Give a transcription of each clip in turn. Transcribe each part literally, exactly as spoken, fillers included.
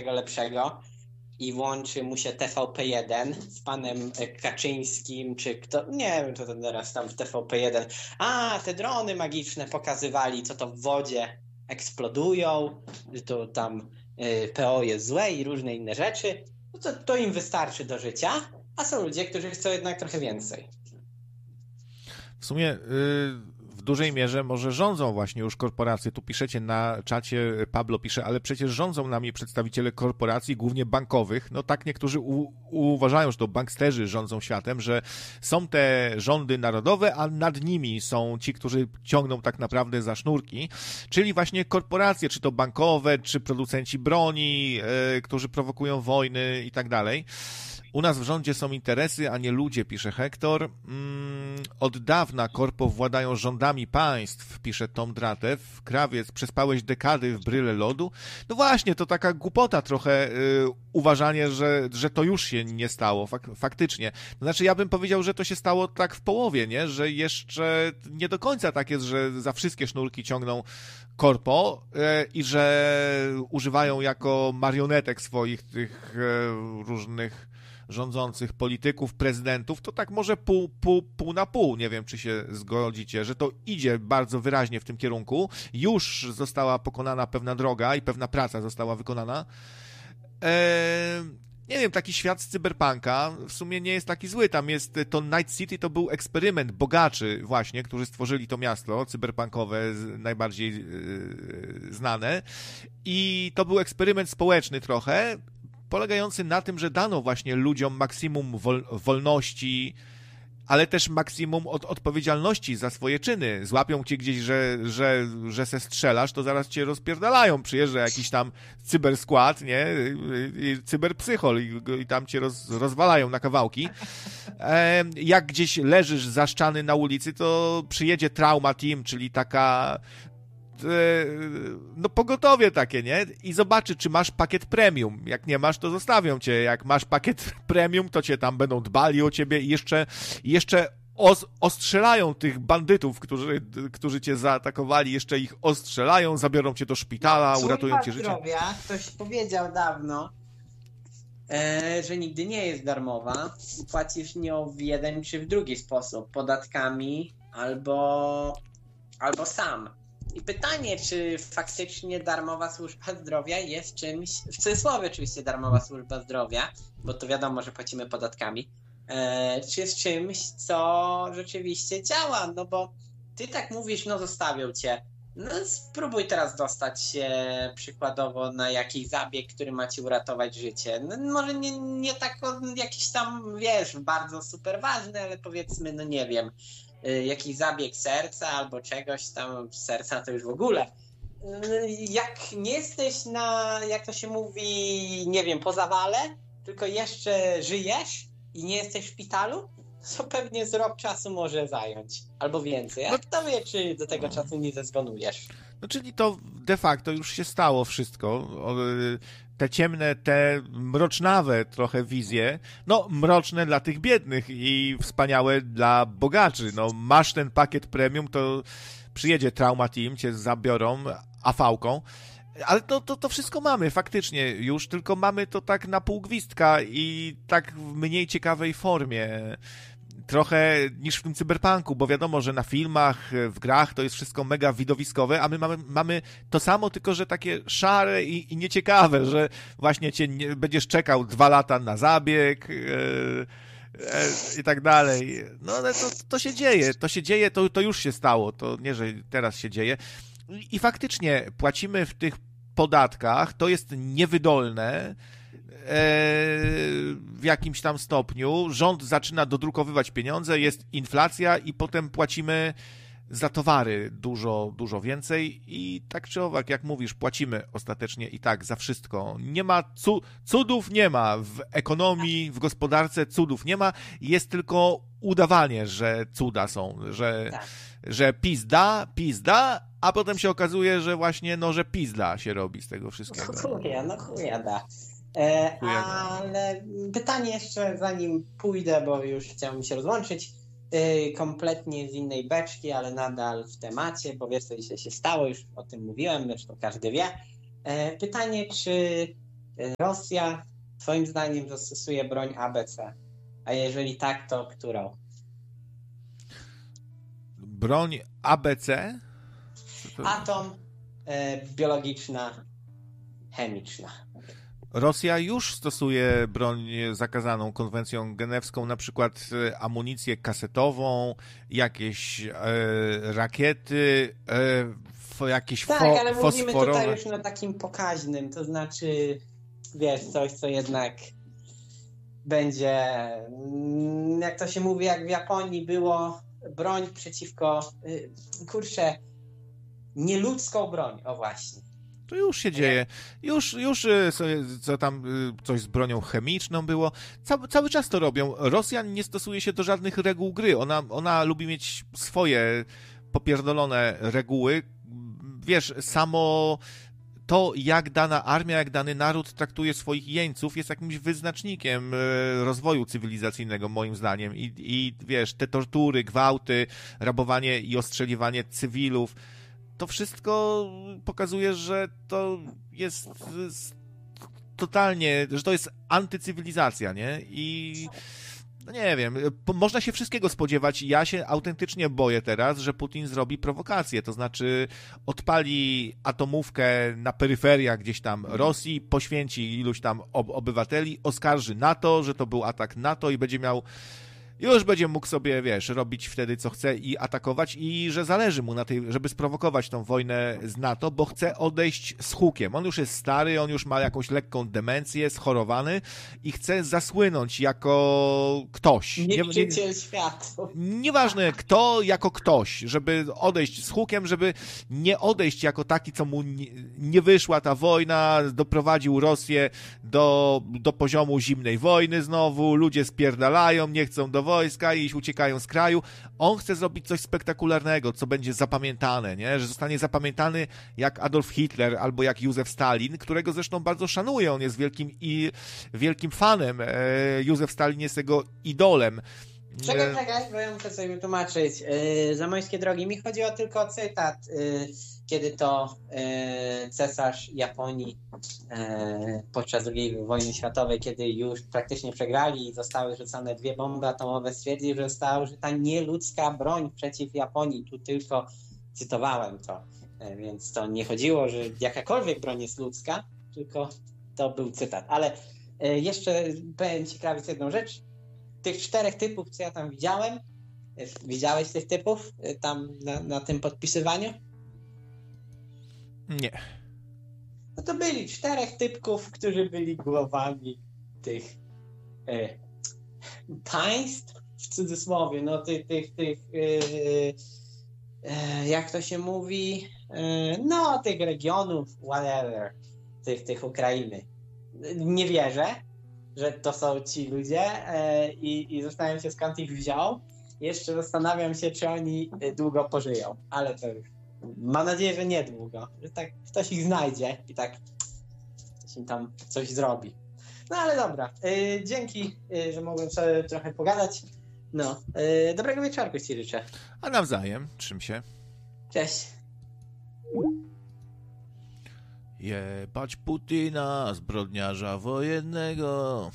wszystkiego lepszego i włączy mu się T V P jeden z panem Kaczyńskim, czy kto, nie wiem, to teraz tam w T V P jeden, a te drony magiczne pokazywali, co to w wodzie eksplodują, że to tam P O jest złe i różne inne rzeczy, no to, to im wystarczy do życia, a są ludzie, którzy chcą jednak trochę więcej. W sumie yy, w dużej mierze może rządzą właśnie już korporacje. Tu piszecie na czacie, Pablo pisze, ale przecież rządzą nami przedstawiciele korporacji, głównie bankowych. No tak niektórzy u, uważają, że to banksterzy rządzą światem, że są te rządy narodowe, a nad nimi są ci, którzy ciągną tak naprawdę za sznurki, czyli właśnie korporacje, czy to bankowe, czy producenci broni, yy, którzy prowokują wojny i tak dalej. U nas w rządzie są interesy, a nie ludzie, pisze Hektor. Mm, od dawna korpo władają rządami państw, pisze Tom Dratew. Krawiec, przespałeś dekady w bryle lodu. No właśnie, to taka głupota trochę, yy, uważanie, że, że to już się nie stało, fak- faktycznie. To znaczy, ja bym powiedział, że to się stało tak w połowie, nie? Że jeszcze nie do końca tak jest, że za wszystkie sznurki ciągną korpo yy, i że używają jako marionetek swoich tych yy, różnych rządzących, polityków, prezydentów, to tak może pół, pół, pół na pół. Nie wiem, czy się zgodzicie, że to idzie bardzo wyraźnie w tym kierunku. Już została pokonana pewna droga i pewna praca została wykonana. Eee, nie wiem, taki świat z cyberpunka w sumie nie jest taki zły. Tam jest to Night City, to był eksperyment bogaczy właśnie, którzy stworzyli to miasto cyberpunkowe, najbardziej yy, znane. I to był eksperyment społeczny trochę, polegający na tym, że dano właśnie ludziom maksimum wol- wolności, ale też maksimum od odpowiedzialności za swoje czyny. Złapią cię gdzieś, że, że, że se strzelasz, to zaraz cię rozpierdalają. Przyjeżdża jakiś tam cyberskład, nie? I cyberpsychol i, i tam cię roz, rozwalają na kawałki. E, jak gdzieś leżysz zaszczany na ulicy, to przyjedzie trauma team, czyli taka no pogotowie takie, nie? I zobaczy, czy masz pakiet premium. Jak nie masz, to zostawią cię. Jak masz pakiet premium, to cię tam będą dbali o ciebie i jeszcze, jeszcze os- ostrzelają tych bandytów, którzy, którzy cię zaatakowali, jeszcze ich ostrzelają, zabiorą cię do szpitala, no, uratują ci życie. Zdrowia, ktoś powiedział dawno, e, że nigdy nie jest darmowa. Płacisz nią w jeden czy w drugi sposób. Podatkami albo, albo sam. I pytanie, czy faktycznie darmowa służba zdrowia jest czymś, w cudzysłowie oczywiście darmowa służba zdrowia, bo to wiadomo, że płacimy podatkami, e, czy jest czymś, co rzeczywiście działa, no bo ty tak mówisz, no zostawią cię, no spróbuj teraz dostać się przykładowo na jakiś zabieg, który ma ci uratować życie, no może nie, nie tak jakiś tam, wiesz, bardzo super ważny, ale powiedzmy, no nie wiem, jakiś zabieg serca albo czegoś tam, serca to już w ogóle. Jak nie jesteś na, jak to się mówi, nie wiem, po zawale, tylko jeszcze żyjesz i nie jesteś w szpitalu, to pewnie z rok czasu może zająć. Albo więcej. A kto wie, czy do tego czasu nie zezgonujesz. No czyli to de facto już się stało wszystko. Te ciemne, te mrocznawe trochę wizje, no mroczne dla tych biednych i wspaniałe dla bogaczy. No masz ten pakiet premium, to przyjedzie Trauma Team, cię zabiorą A V-ką, ale to, to, to wszystko mamy faktycznie już, tylko mamy to tak na pół gwizdka i tak w mniej ciekawej formie. Trochę niż w tym cyberpunku, bo wiadomo, że na filmach, w grach to jest wszystko mega widowiskowe, a my mamy, mamy to samo, tylko że takie szare i, i nieciekawe, że właśnie cię nie, będziesz czekał dwa lata na zabieg yy, yy, i tak dalej. No ale to, to się dzieje, to się dzieje, to, to już się stało, to nie, że teraz się dzieje. I, i faktycznie płacimy w tych podatkach, to jest niewydolne, w jakimś tam stopniu. Rząd zaczyna dodrukowywać pieniądze, jest inflacja i potem płacimy za towary dużo, dużo więcej i tak czy owak, jak mówisz, płacimy ostatecznie i tak za wszystko. Nie ma cu- cudów, nie ma w ekonomii, w gospodarce cudów nie ma, jest tylko udawanie, że cuda są, że, tak. że pizda, pizda, a potem się okazuje, że właśnie, no, że pizda się robi z tego wszystkiego. No chuja, no chuja da. E, ale pytanie jeszcze, zanim pójdę, bo już chciałem się rozłączyć, e, kompletnie z innej beczki, ale nadal w temacie, bo wiesz, co dzisiaj się stało, już o tym mówiłem, zresztą każdy wie. E, pytanie, czy Rosja twoim zdaniem zastosuje broń A B C? A jeżeli tak, to którą? Broń A B C? To... Atom, e, biologiczna, chemiczna. Rosja już stosuje broń zakazaną konwencją genewską, na przykład amunicję kasetową, jakieś e, rakiety, e, jakieś tak, fo- ale fosforowe. mówimy tutaj już na takim pokaźnym, to znaczy, wiesz, coś, co jednak będzie, jak to się mówi, jak w Japonii było broń przeciwko, kurczę, nieludzką broń, o właśnie. To już się dzieje. Już, już co tam, coś z bronią chemiczną było. Cały, cały czas to robią. Rosjan nie stosuje się do żadnych reguł gry. Ona, ona lubi mieć swoje popierdolone reguły. Wiesz, samo to, jak dana armia, jak dany naród traktuje swoich jeńców, jest jakimś wyznacznikiem rozwoju cywilizacyjnego, moim zdaniem. I, i wiesz, te tortury, gwałty, rabowanie i ostrzeliwanie cywilów, to wszystko pokazuje, że to jest totalnie, że to jest antycywilizacja, nie? I no nie wiem, można się wszystkiego spodziewać. Ja się autentycznie boję teraz, że Putin zrobi prowokację, to znaczy odpali atomówkę na peryferiach gdzieś tam Rosji, poświęci iluś tam ob- obywateli, oskarży NATO, że to był atak NATO i będzie miał już będzie mógł sobie, wiesz, robić wtedy co chce i atakować i że zależy mu na tej, żeby sprowokować tą wojnę z NATO, bo chce odejść z hukiem. On już jest stary, on już ma jakąś lekką demencję, schorowany i chce zasłynąć jako ktoś. Niszczyciel światu. Nieważne kto, jako ktoś, żeby odejść z hukiem, żeby nie odejść jako taki, co mu nie, nie wyszła ta wojna, doprowadził Rosję do, do poziomu zimnej wojny znowu, ludzie spierdalają, nie chcą do wojska i uciekają z kraju. On chce zrobić coś spektakularnego, co będzie zapamiętane, nie? Że zostanie zapamiętany jak Adolf Hitler albo jak Józef Stalin, którego zresztą bardzo szanuję. On jest wielkim i wielkim fanem. Józef Stalin jest jego idolem. Czekaj, czekaj, bo ja muszę sobie wytłumaczyć. Yy, za mońskie drogi, mi chodziło tylko o cytat, yy, kiedy to yy, cesarz Japonii yy, podczas drugiej wojny światowej, kiedy już praktycznie przegrali i zostały rzucone dwie bomby atomowe, stwierdził, że została użyta nieludzka broń przeciw Japonii. Tu tylko cytowałem to, yy, więc to nie chodziło, że jakakolwiek broń jest ludzka, tylko to był cytat. Ale yy, jeszcze powiem ci, Krawiec, jedną rzecz. Tych czterech typów, co ja tam widziałem, widziałeś tych typów tam na, na tym podpisywaniu? Nie. No to byli czterech typków, którzy byli głowami tych e, państw, w cudzysłowie, no tych, tych, tych e, e, jak to się mówi, e, no tych regionów, whatever, tych, tych Ukrainy. Nie wierzę, że to są ci ludzie e, i, i zastanawiam się, skąd ich wziął. Jeszcze zastanawiam się, czy oni długo pożyją, ale to już mam nadzieję, że niedługo, że tak ktoś ich znajdzie i tak ktoś im tam coś zrobi. No ale dobra, e, dzięki, e, że mogłem sobie trochę pogadać. No, e, dobrego wieczorku ci życzę. A nawzajem, trzym się. Cześć. Jebać Putina, zbrodniarza wojennego.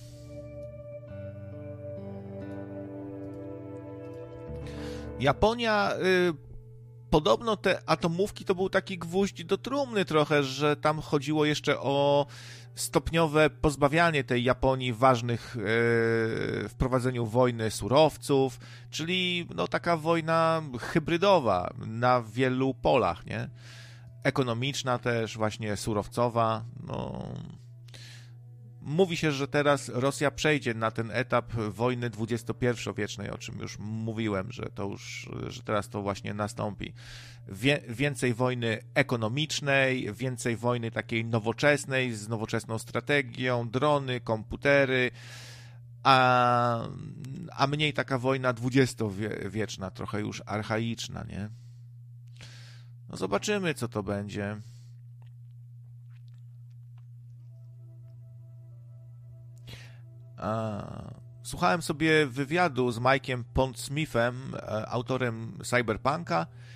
Japonia, y, podobno te atomówki to był taki gwóźdź do trumny trochę, że tam chodziło jeszcze o stopniowe pozbawianie tej Japonii ważnych y, w prowadzeniu wojny surowców, czyli no, taka wojna hybrydowa na wielu polach, nie? Ekonomiczna też, właśnie surowcowa. No. Mówi się, że teraz Rosja przejdzie na ten etap wojny dwudziestopierwowiecznej, o czym już mówiłem, że to już, że teraz to właśnie nastąpi. Wie, więcej wojny ekonomicznej, więcej wojny takiej nowoczesnej, z nowoczesną strategią, drony, komputery, a, a mniej taka wojna dwudziestowieczna, trochę już archaiczna, nie? No zobaczymy, co to będzie. A, słuchałem sobie wywiadu z Mike'iem Pondsmithem, autorem Cyberpunka,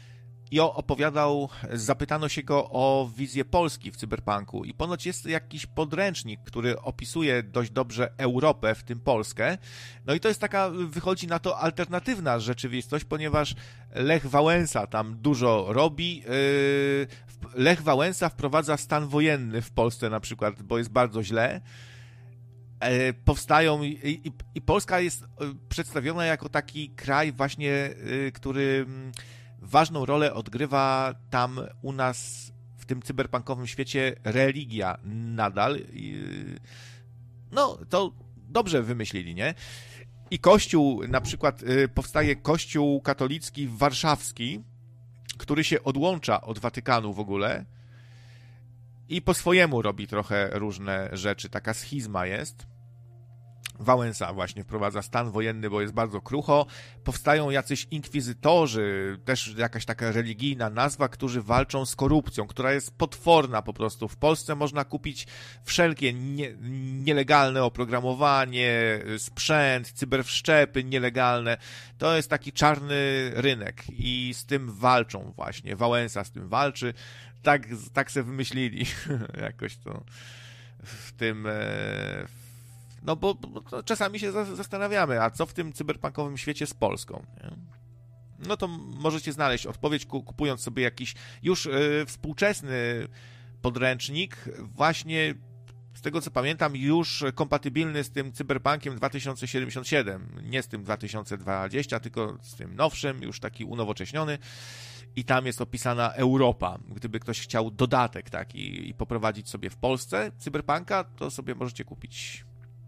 i opowiadał, zapytano się go o wizję Polski w cyberpunku i ponoć jest jakiś podręcznik, który opisuje dość dobrze Europę, w tym Polskę. No i to jest taka, wychodzi na to alternatywna rzeczywistość, ponieważ Lech Wałęsa tam dużo robi. Lech Wałęsa wprowadza stan wojenny w Polsce na przykład, bo jest bardzo źle. Powstają i, i, i Polska jest przedstawiona jako taki kraj właśnie, który ważną rolę odgrywa tam u nas w tym cyberpunkowym świecie religia nadal. No, to dobrze wymyślili, nie? I kościół, na przykład powstaje kościół katolicki warszawski, który się odłącza od Watykanu w ogóle i po swojemu robi trochę różne rzeczy. Taka schizma jest. Wałęsa właśnie wprowadza stan wojenny, bo jest bardzo krucho. Powstają jacyś inkwizytorzy, też jakaś taka religijna nazwa, którzy walczą z korupcją, która jest potworna po prostu. W Polsce można kupić wszelkie nie, nielegalne oprogramowanie, sprzęt, cyberwszczepy nielegalne. To jest taki czarny rynek i z tym walczą właśnie. Wałęsa z tym walczy. Tak, tak se wymyślili jakoś to w tym... W No bo, bo czasami się zastanawiamy, a co w tym cyberpunkowym świecie z Polską? Nie? No to możecie znaleźć odpowiedź, kupując sobie jakiś już y, współczesny podręcznik, właśnie z tego co pamiętam, już kompatybilny z tym cyberpunkiem dwa tysiące siedemdziesiąt siedem, nie z tym dwa tysiące dwudziestym, tylko z tym nowszym, już taki unowocześniony. I tam jest opisana Europa. Gdyby ktoś chciał dodatek taki i poprowadzić sobie w Polsce cyberpunka, to sobie możecie kupić.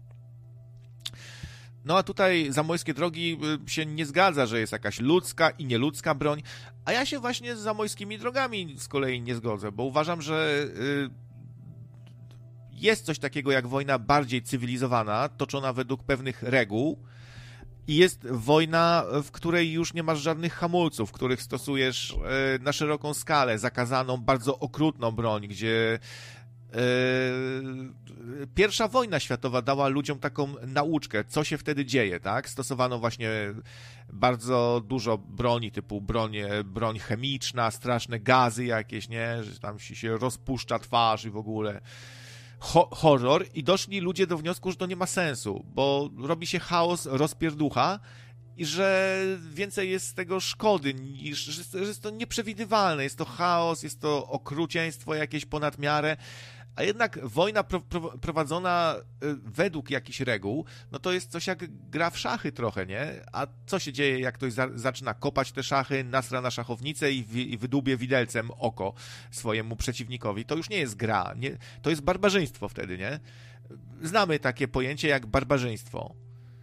No a tutaj Zamojskie Drogi się nie zgadza, że jest jakaś ludzka i nieludzka broń, a ja się właśnie z Zamojskimi Drogami z kolei nie zgodzę, bo uważam, że jest coś takiego jak wojna bardziej cywilizowana, toczona według pewnych reguł i jest wojna, w której już nie masz żadnych hamulców, których stosujesz na szeroką skalę, zakazaną, bardzo okrutną broń, gdzie Pierwsza wojna światowa dała ludziom taką nauczkę, co się wtedy dzieje, tak? Stosowano właśnie bardzo dużo broni, typu broń, broń chemiczna, straszne gazy jakieś, nie? Że tam się rozpuszcza twarz i w ogóle Ho- horror i doszli ludzie do wniosku, że to nie ma sensu, bo robi się chaos, rozpierducha i że więcej jest z tego szkody, niż, że, że jest to nieprzewidywalne, jest to chaos, jest to okrucieństwo jakieś ponad miarę. A jednak wojna pro, pro, prowadzona według jakichś reguł, no to jest coś jak gra w szachy trochę, nie? A co się dzieje, jak ktoś za, zaczyna kopać te szachy, nasra na szachownicę i, w, i wydłubie widelcem oko swojemu przeciwnikowi? To już nie jest gra, nie? To jest barbarzyństwo wtedy, nie? Znamy takie pojęcie jak barbarzyństwo.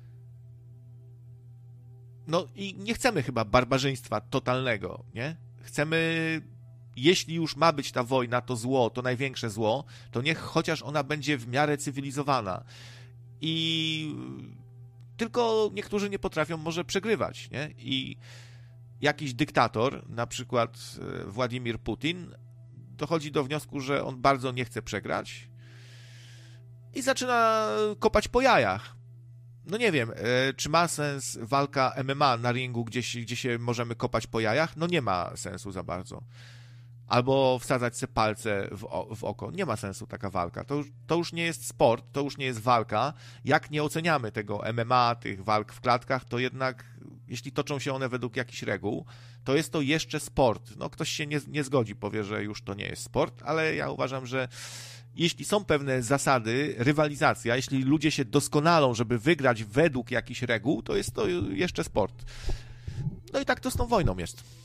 No i nie chcemy chyba barbarzyństwa totalnego, nie? Chcemy... Jeśli już ma być ta wojna, to zło, to największe zło, to niech chociaż ona będzie w miarę cywilizowana. I tylko niektórzy nie potrafią może przegrywać, nie? I jakiś dyktator, na przykład Władimir Putin, dochodzi do wniosku, że on bardzo nie chce przegrać i zaczyna kopać po jajach. No nie wiem, czy ma sens walka M M A na ringu, gdzie się, gdzie się możemy kopać po jajach? No nie ma sensu za bardzo. Albo wsadzać sobie palce w, o, w oko. Nie ma sensu taka walka. To już, to już nie jest sport, to już nie jest walka. Jak nie oceniamy tego M M A, tych walk w klatkach, to jednak, jeśli toczą się one według jakichś reguł, to jest to jeszcze sport. No ktoś się nie, nie zgodzi, powie, że już to nie jest sport, ale ja uważam, że jeśli są pewne zasady, rywalizacja, jeśli ludzie się doskonalą, żeby wygrać według jakichś reguł, to jest to jeszcze sport. No i tak to z tą wojną jest.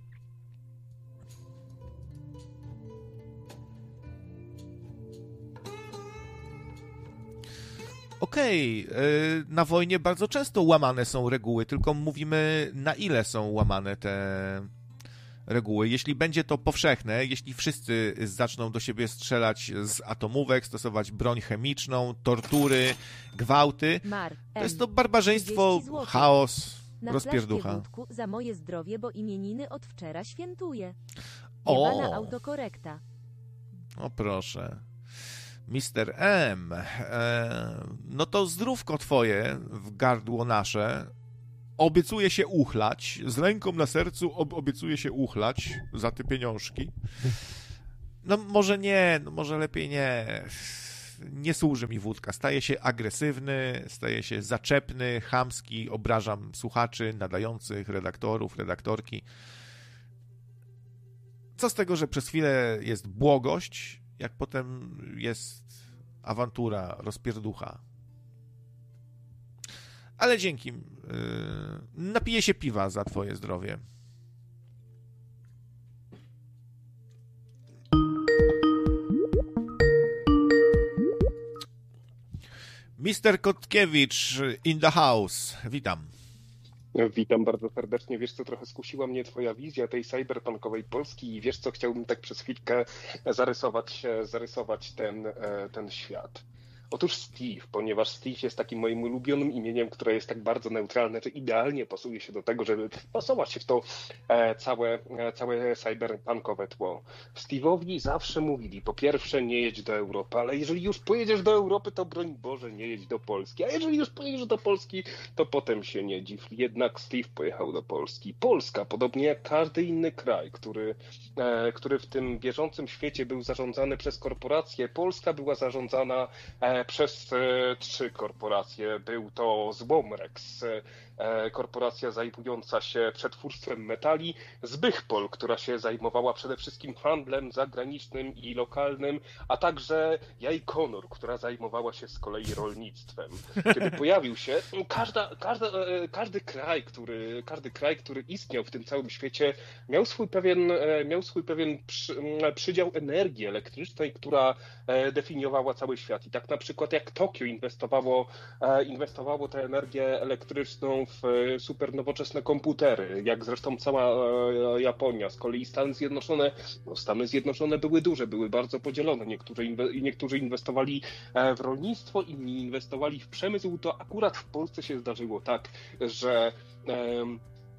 Okej, okay, na wojnie bardzo często łamane są reguły, tylko mówimy, na ile są łamane te reguły. Jeśli będzie to powszechne, jeśli wszyscy zaczną do siebie strzelać z atomówek, stosować broń chemiczną, tortury, gwałty, Mar, to jest to barbarzyństwo, chaos, na rozpierducha. Wódku za moje zdrowie, bo imieniny od wczera świętuję. O, na autokorekta. O proszę. mister M, e, no to zdrówko twoje w gardło nasze. obiecuję się uchlać, z ręką na sercu ob- obiecuję się uchlać za te pieniążki. No może nie, no może lepiej nie. Nie służy mi wódka. Staję się agresywny, staję się zaczepny, chamski, obrażam słuchaczy, nadających, redaktorów, redaktorki. Co z tego, że przez chwilę jest błogość, jak potem jest awantura, rozpierducha. Ale dzięki. Yy, napiję się piwa za twoje zdrowie. mister Kotkiewicz in the house. Witam. Witam bardzo serdecznie. Wiesz co, trochę skusiła mnie twoja wizja tej cyberpunkowej Polski i wiesz co, chciałbym tak przez chwilkę zarysować, zarysować ten, ten świat. Otóż Steve, ponieważ Steve jest takim moim ulubionym imieniem, które jest tak bardzo neutralne, że idealnie pasuje się do tego, żeby pasować się w to e, całe, e, całe cyberpunkowe tło. Steve'owi zawsze mówili, po pierwsze nie jedź do Europy, ale jeżeli już pojedziesz do Europy, to broń Boże nie jedź do Polski, a jeżeli już pojedziesz do Polski, to potem się nie dziw. Jednak Steve pojechał do Polski. Polska, podobnie jak każdy inny kraj, który, e, który w tym bieżącym świecie był zarządzany przez korporacje, Polska była zarządzana e, przez e, trzy korporacje. Był to Złomrex, e, korporacja zajmująca się przetwórstwem metali, Zbychpol, która się zajmowała przede wszystkim handlem zagranicznym i lokalnym, a także Jajkonur, która zajmowała się z kolei rolnictwem. Kiedy pojawił się, każda, każda, e, każdy kraj, który, każdy kraj, który istniał w tym całym świecie, miał swój pewien, e, miał swój pewien przy, przydział energii elektrycznej, która e, definiowała cały świat. I tak na przykład jak Tokio inwestowało, inwestowało tę energię elektryczną w super nowoczesne komputery, jak zresztą cała Japonia. Z kolei Stany Zjednoczone, no Stany Zjednoczone były duże, były bardzo podzielone. Niektórzy, inwe, niektórzy inwestowali w rolnictwo, inni inwestowali w przemysł. To akurat w Polsce się zdarzyło tak, że um,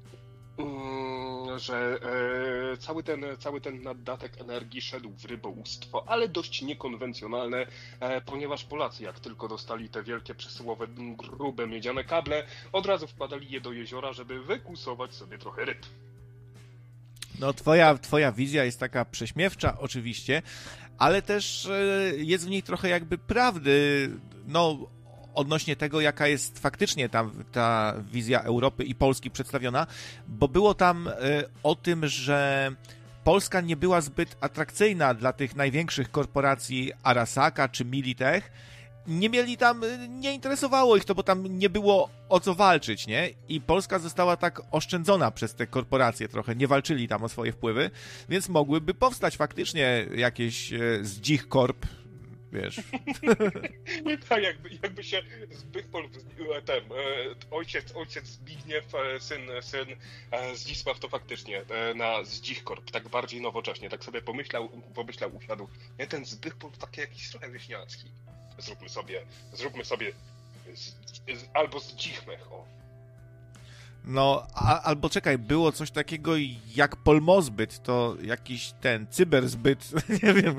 że e, cały, ten, cały ten naddatek energii szedł w rybołówstwo, ale dość niekonwencjonalne, e, ponieważ Polacy jak tylko dostali te wielkie przesyłowe, grube, miedziane kable, od razu wkładali je do jeziora, żeby wykusować sobie trochę ryb. No twoja, twoja wizja jest taka prześmiewcza oczywiście, ale też e, jest w niej trochę jakby prawdy, no odnośnie tego, jaka jest faktycznie ta, ta wizja Europy i Polski przedstawiona, bo było tam y, o tym, że Polska nie była zbyt atrakcyjna dla tych największych korporacji Arasaka czy Militech. Nie mieli tam, nie interesowało ich to, bo tam nie było o co walczyć, nie? I Polska została tak oszczędzona przez te korporacje trochę, nie walczyli tam o swoje wpływy, więc mogłyby powstać faktycznie jakieś y, Zdzich Corp, wiesz. Tak, jakby, jakby się Zbychpol, ten, ojciec, ojciec Zbigniew, syn, syn Zdzisław, to faktycznie na Zdzichkorp, tak bardziej nowocześnie, tak sobie pomyślał, pomyślał, usiadł. Nie, ten Zbychpol taki jakiś trochę wieśniacki. Zróbmy sobie, zróbmy sobie z, z, albo Zdzichmech, o. No, a, albo czekaj, było coś takiego jak Polmozbyt, to jakiś ten, cyberzbyt, nie wiem.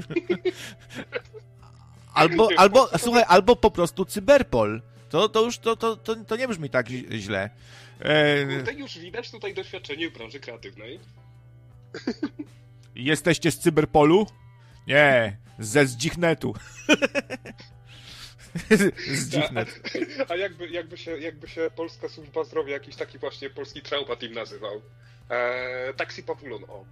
Albo, albo, słuchaj, albo po prostu Cyberpol. To, to już, to, to, to, to nie brzmi tak źle. E... Kurde, już widać tutaj doświadczenie w branży kreatywnej. Jesteście z Cyberpolu? Nie, ze Zdzichnetu. Zdzichnet. A, a jakby, jakby, się, jakby się Polska Służba Zdrowia, jakiś taki właśnie polski Trauma Team nazywał? Eee, Taxi Pawulon, o.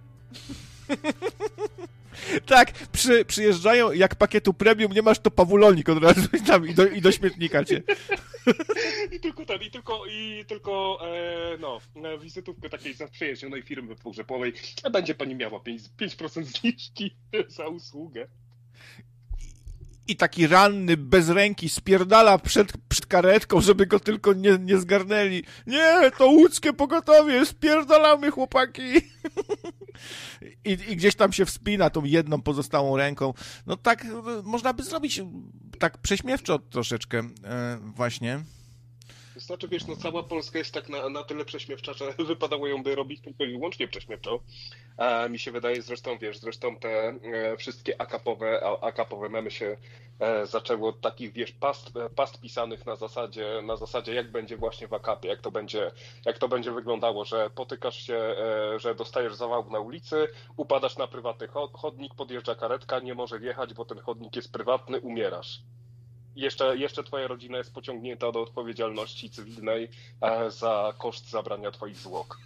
Tak, przy, przyjeżdżają, jak pakietu premium nie masz, to pawulonik od razu i, tam, i, do, i do śmietnika cię. I tylko ten, i tylko, i tylko e, no, wizytówkę takiej zaprzyjaźnionej firmy pogrzebowej, a będzie pani miała pięć procent zniżki za usługę. I taki ranny, bez ręki spierdala przed, przed karetką, żeby go tylko nie, nie zgarnęli. Nie, to łódzkie pogotowie, spierdalamy chłopaki. I, I gdzieś tam się wspina tą jedną pozostałą ręką. No tak można by zrobić tak prześmiewczo troszeczkę e, właśnie. Znaczy, wiesz, no cała Polska jest tak na, na tyle prześmiewcza, że wypadało ją by robić tylko i wyłącznie prześmiewczo. E, mi się wydaje, zresztą wiesz, zresztą te e, wszystkie akapowe, akapowe memy się e, zaczęły od takich, wiesz, past, past pisanych na zasadzie, na zasadzie jak będzie właśnie w akapie, jak to będzie, jak to będzie wyglądało, że potykasz się, e, że dostajesz zawału na ulicy, upadasz na prywatny chodnik, podjeżdża karetka, nie może wjechać, bo ten chodnik jest prywatny, umierasz. Jeszcze, jeszcze twoja rodzina jest pociągnięta do odpowiedzialności cywilnej e, za koszt zabrania twoich zwłok.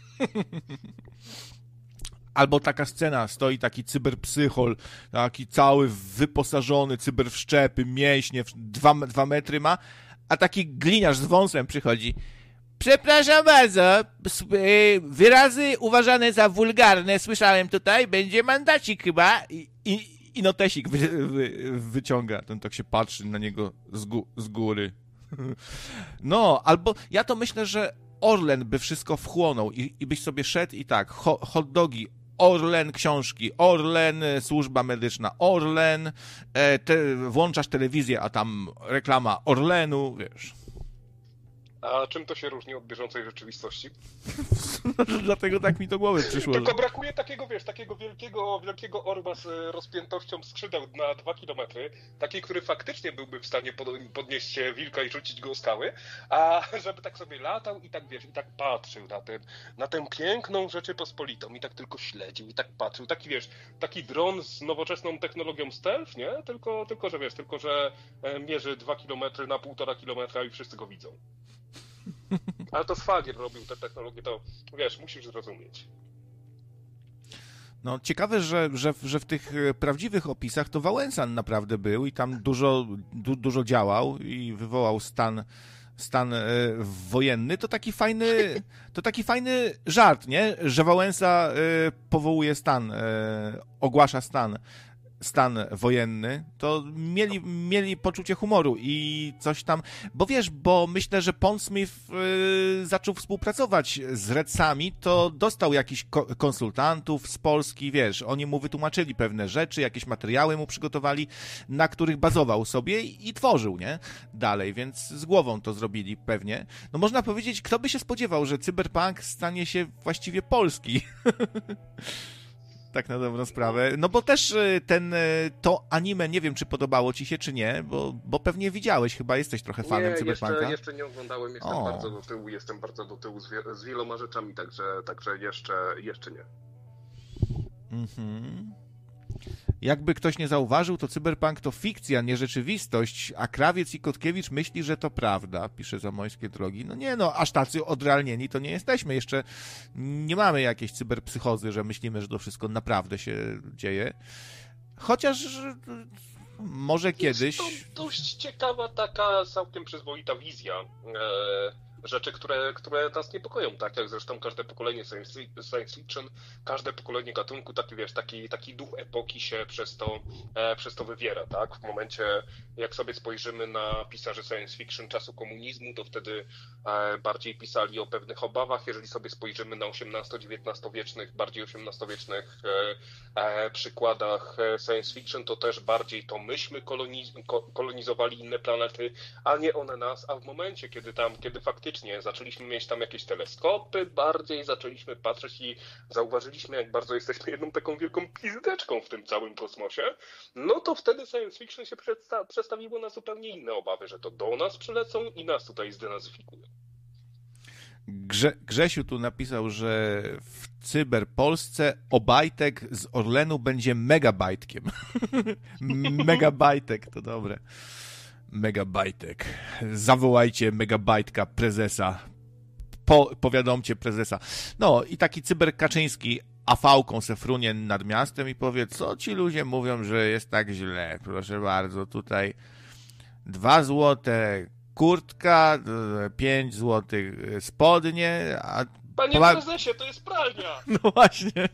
Albo taka scena, stoi taki cyberpsychol, taki cały wyposażony, cyberwszczepy, mięśnie, dwa, dwa metry ma, a taki gliniarz z wąsem przychodzi. Przepraszam bardzo, wyrazy uważane za wulgarne, słyszałem tutaj, będzie mandacik chyba i, i, i notesik wy, wy, wyciąga, ten tak się patrzy na niego z, gó- z góry. No, albo ja to myślę, że Orlen by wszystko wchłonął i, i byś sobie szedł i tak, ho, hot dogi, Orlen książki, Orlen służba medyczna, Orlen, e, te, włączasz telewizję, a tam reklama Orlenu, wiesz. A czym to się różni od bieżącej rzeczywistości? Dlatego tak mi do głowy przyszło. Tylko brakuje takiego, wiesz, takiego wielkiego, wielkiego orła z rozpiętością skrzydeł na dwa kilometry, taki, który faktycznie byłby w stanie podnieść wilka i rzucić go o skały, a żeby tak sobie latał i tak, wiesz, i tak patrzył na, ten, na tę piękną Rzeczypospolitą i tak tylko śledził i tak patrzył. Taki, wiesz, taki dron z nowoczesną technologią stealth, nie? Tylko, tylko że wiesz, tylko, że mierzy dwa kilometry na półtora kilometra i wszyscy go widzą. Ale to Szwagier robił tę technologię, to wiesz, musisz zrozumieć. No ciekawe, że, że, że w tych prawdziwych opisach to Wałęsa naprawdę był i tam dużo, du, dużo działał i wywołał stan, stan e, wojenny. To taki fajny, to taki fajny żart, nie? Że Wałęsa e, powołuje stan, e, ogłasza stan. stan wojenny, to mieli, mieli poczucie humoru i coś tam, bo wiesz, bo myślę, że Paul Smith yy, zaczął współpracować z Redsami, to dostał jakichś ko- konsultantów z Polski, wiesz, oni mu wytłumaczyli pewne rzeczy, jakieś materiały mu przygotowali, na których bazował sobie i, i tworzył, nie? Dalej, więc z głową to zrobili pewnie. No można powiedzieć, kto by się spodziewał, że cyberpunk stanie się właściwie polski. Tak na dobrą sprawę. No bo też ten, to anime, nie wiem, czy podobało ci się, czy nie, bo, bo pewnie widziałeś, chyba jesteś trochę fanem nie, Cyberpunka. Jeszcze, jeszcze nie oglądałem, jestem o. bardzo do tyłu, jestem bardzo do tyłu z, wie, z wieloma rzeczami, także, także jeszcze, jeszcze nie. Mhm. Jakby ktoś nie zauważył, to Cyberpunk to fikcja, nie rzeczywistość, a Krawiec i Kotkiewicz myśli, że to prawda, pisze Zamojskie Drogi. No nie no, aż tacy odrealnieni to nie jesteśmy. Jeszcze nie mamy jakiejś cyberpsychozy, że myślimy, że to wszystko naprawdę się dzieje. Chociaż może jest kiedyś... To dość ciekawa, taka całkiem przyzwoita wizja. E... Rzeczy, które, które nas niepokoją, tak jak zresztą każde pokolenie science fiction, każde pokolenie gatunku, taki wiesz, taki, taki duch epoki się przez to, e, przez to wywiera, tak? W momencie, jak sobie spojrzymy na pisarzy science fiction czasu komunizmu, to wtedy e, bardziej pisali o pewnych obawach. Jeżeli sobie spojrzymy na osiemnasto-dziewiętnastowiecznych, bardziej osiemnastowiecznych e, e, przykładach science fiction, to też bardziej to myśmy koloniz- ko- kolonizowali inne planety, a nie one nas, a w momencie, kiedy tam, kiedy faktycznie zaczęliśmy mieć tam jakieś teleskopy, bardziej zaczęliśmy patrzeć i zauważyliśmy, jak bardzo jesteśmy jedną taką wielką pizdeczką w tym całym kosmosie, no to wtedy science fiction się przedsta- przestawiło na zupełnie inne obawy, że to do nas przylecą i nas tutaj zdenazyfikują. Grze- Grzesiu tu napisał, że w Cyberpolsce Obajtek z Orlenu będzie megabajtkiem. Megabajtek, to dobre. Megabajtek. Zawołajcie megabajtka prezesa. Po, powiadomcie prezesa. No i taki Cyber Kaczyński afałką se frunie nad miastem i powie, co ci ludzie mówią, że jest tak źle. Proszę bardzo, tutaj dwa złote kurtka, pięć złotych spodnie, a... Panie Pola... prezesie, to jest pralnia! No właśnie.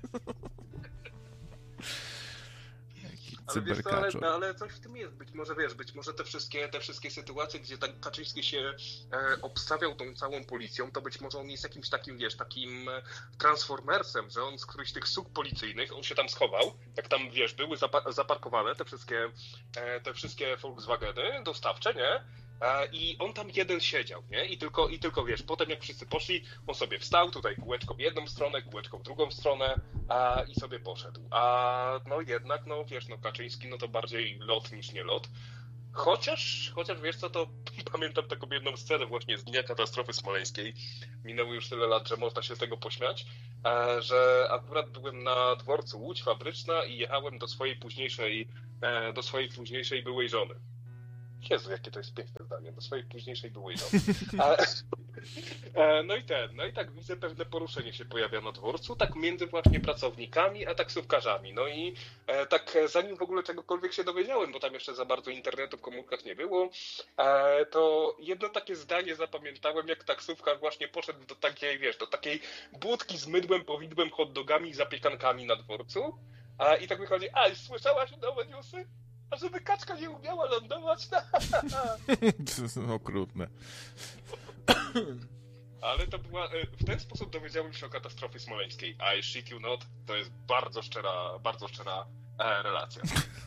Ale, wiesz co, ale, ale coś w tym jest. Być może wiesz, być może te wszystkie, te wszystkie sytuacje, gdzie tak Kaczyński się e, obstawiał tą całą policją, to być może on jest jakimś takim, wiesz, takim transformersem, że on z którychś tych suk policyjnych, on się tam schował, jak tam, wiesz, były zapa- zaparkowane te wszystkie, e, te wszystkie Volkswageny dostawcze, nie? I on tam jeden siedział, nie? I tylko, i tylko wiesz, potem jak wszyscy poszli, on sobie wstał, tutaj kółeczko w jedną stronę, kółeczko w drugą stronę a, i sobie poszedł. A no jednak, no wiesz, no Kaczyński, no to bardziej lot niż nie lot. Chociaż, chociaż wiesz co, to pamiętam taką jedną scenę właśnie z dnia katastrofy smoleńskiej. Minęło już tyle lat, że można się z tego pośmiać, że akurat byłem na dworcu Łódź Fabryczna i jechałem do swojej późniejszej, do swojej późniejszej byłej żony. Jezu, jakie to jest piękne zdanie, do swojej późniejszej byłej żony. No i ten, no i tak widzę, pewne poruszenie się pojawia na dworcu, tak między właśnie pracownikami a taksówkarzami. No i e, tak zanim w ogóle czegokolwiek się dowiedziałem, bo tam jeszcze za bardzo internetu w komórkach nie było, e, to jedno takie zdanie zapamiętałem, jak taksówkarz właśnie poszedł do takiej, wiesz, do takiej budki z mydłem, powidłem, hot dogami i zapiekankami na dworcu. A, I tak wychodzi, a słyszałaś nowe newsy? A żeby kaczka nie umiała lądować? No, okrutne. Ale to była, w ten sposób dowiedziałem się o katastrofie smoleńskiej. I shit you not, to jest bardzo szczera, bardzo szczera e, relacja.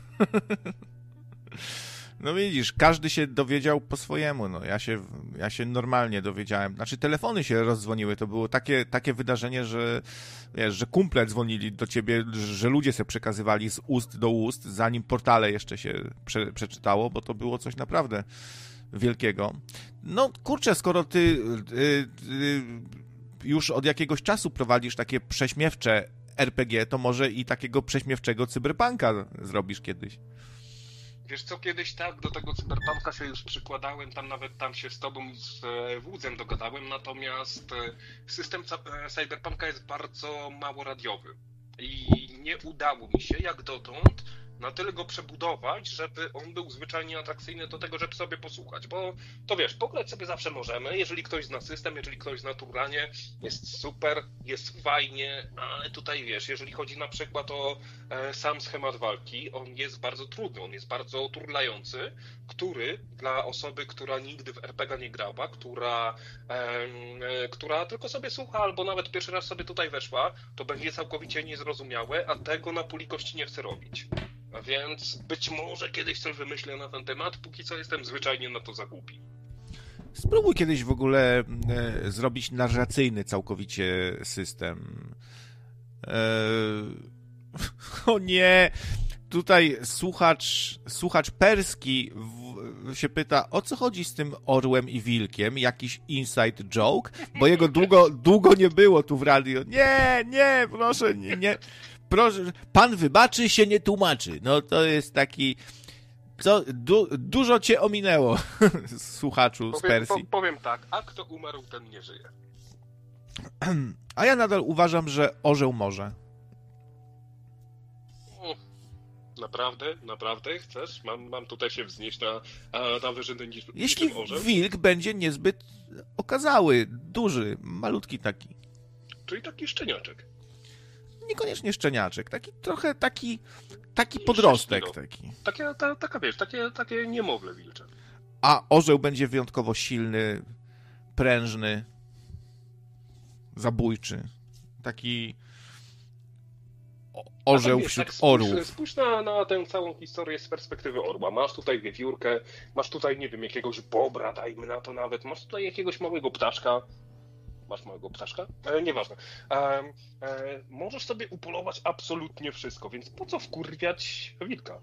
No widzisz, każdy się dowiedział po swojemu, no ja się, ja się normalnie dowiedziałem, znaczy telefony się rozdzwoniły, to było takie, takie wydarzenie, że wiesz, że kumple dzwonili do ciebie, że ludzie se przekazywali z ust do ust, zanim portale jeszcze się prze, przeczytało, bo to było coś naprawdę wielkiego. No kurczę, skoro ty y, y, już od jakiegoś czasu prowadzisz takie prześmiewcze er pe gie, to może i takiego prześmiewczego cyberpunka zrobisz kiedyś. Wiesz co, kiedyś tak, do tego cyberpunka się już przykładałem, tam nawet tam się z tobą z Wódzem dogadałem, natomiast system cyberpunka jest bardzo mało radiowy i nie udało mi się jak dotąd na tyle go przebudować, żeby on był zwyczajnie atrakcyjny do tego, żeby sobie posłuchać, bo to wiesz, pograć sobie zawsze możemy, jeżeli ktoś zna system, jeżeli ktoś zna turlanie, jest super, jest fajnie, ale tutaj wiesz, jeżeli chodzi na przykład o e, sam schemat walki, on jest bardzo trudny, on jest bardzo turlający, który dla osoby, która nigdy w er pe gie nie grała, która, e, e, która tylko sobie słucha, albo nawet pierwszy raz sobie tutaj weszła, to będzie całkowicie niezrozumiałe, a tego na puli kości nie chce robić. A więc być może kiedyś coś wymyślę na ten temat, póki co jestem zwyczajnie na to za głupi. Spróbuj kiedyś w ogóle e, zrobić narracyjny całkowicie system. E, o nie! Tutaj słuchacz, słuchacz perski w, się pyta, o co chodzi z tym orłem i wilkiem? Jakiś inside joke? Bo jego długo, długo nie było tu w radio. Nie, nie, proszę, nie, nie. Proszę, pan wybaczy, się nie tłumaczy. No to jest taki... Co, du, dużo cię ominęło, słuchaczu z powiem, Persji. Po, powiem tak, a kto umarł, ten nie żyje. A ja nadal uważam, że orzeł może. Naprawdę? Naprawdę chcesz? Mam, mam tutaj się wznieść na, na wyżyny niż Jeśli niż orzeł? wilk będzie niezbyt okazały, duży, malutki taki. Czyli taki szczeniaczek. Niekoniecznie szczeniaczek, taki trochę taki, taki podrostek sześć kilo. taki. Takie, ta, taka wiesz, takie, takie niemowlę wilcze. A orzeł będzie wyjątkowo silny, prężny, zabójczy. Taki orzeł tak, wiesz, wśród tak spójrz, orłów. Spójrz na, na tę całą historię z perspektywy orła. Masz tutaj wiewiórkę, masz tutaj, nie wiem, jakiegoś bobra, dajmy na to nawet, masz tutaj jakiegoś małego ptaszka. Masz małego ptaszka? E, nieważne. E, e, możesz sobie upolować absolutnie wszystko, więc po co wkurwiać wilka?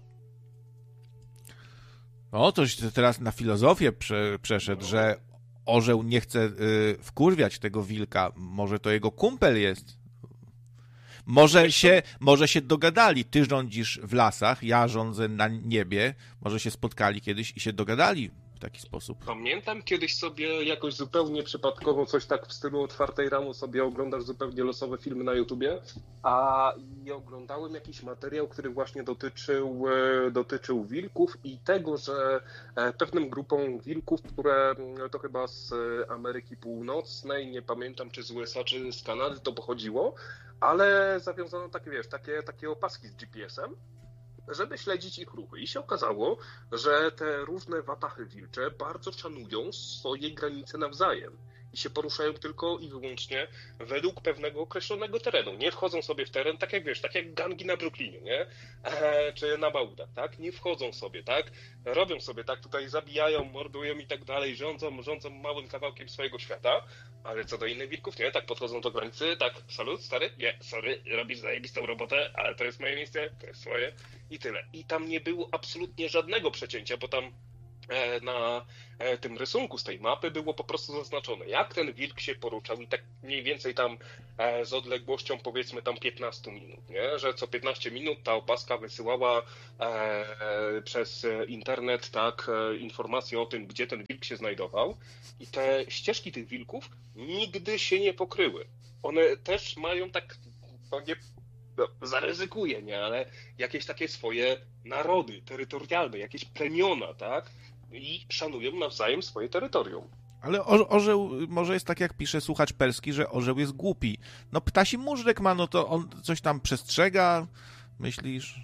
O, toś teraz na filozofię prze, przeszedł, no. Że orzeł nie chce y, wkurwiać tego wilka. Może to jego kumpel jest. Może się, może się dogadali. Ty rządzisz w lasach, ja rządzę na niebie. Może się spotkali kiedyś i się dogadali w taki sposób. Pamiętam kiedyś sobie jakoś zupełnie przypadkowo coś tak w stylu o czwartej rano sobie oglądasz zupełnie losowe filmy na YouTubie, a i oglądałem jakiś materiał, który właśnie dotyczył, dotyczył wilków i tego, że pewnym grupą wilków, które to chyba z Ameryki Północnej, nie pamiętam czy z U S A, czy z Kanady to pochodziło, ale zawiązano takie, wiesz, takie, takie opaski z G P S-em, żeby śledzić ich ruchy. I się okazało, że te różne watachy wilcze bardzo szanują swoje granice nawzajem. i się poruszają tylko i wyłącznie według pewnego określonego terenu. Nie wchodzą sobie w teren, tak jak wiesz, tak jak gangi na Brooklynie, nie? E, czy na Bałudach, tak? Nie wchodzą sobie, tak? Robią sobie, tak? Tutaj zabijają, mordują i tak dalej, rządzą, rządzą małym kawałkiem swojego świata, ale co do innych wilków, nie? Tak podchodzą do granicy, tak, salut, stary, nie, sorry, robisz zajebistą robotę, ale to jest moje miejsce, to jest swoje i tyle. I tam nie było absolutnie żadnego przecięcia, bo tam na tym rysunku z tej mapy było po prostu zaznaczone, jak ten wilk się poruszał i tak mniej więcej tam z odległością powiedzmy tam piętnaście minut, nie? Że co piętnaście minut ta opaska wysyłała e, przez internet tak informacje o tym, gdzie ten wilk się znajdował i te ścieżki tych wilków nigdy się nie pokryły. One też mają tak, no nie no, zaryzykuję, nie? Ale jakieś takie swoje narody terytorialne, jakieś plemiona, tak? I szanują nawzajem swoje terytorium. Ale o, orzeł może jest tak, jak pisze słuchacz perski, że orzeł jest głupi. No ptasi móżdżek ma, no to on coś tam przestrzega, myślisz?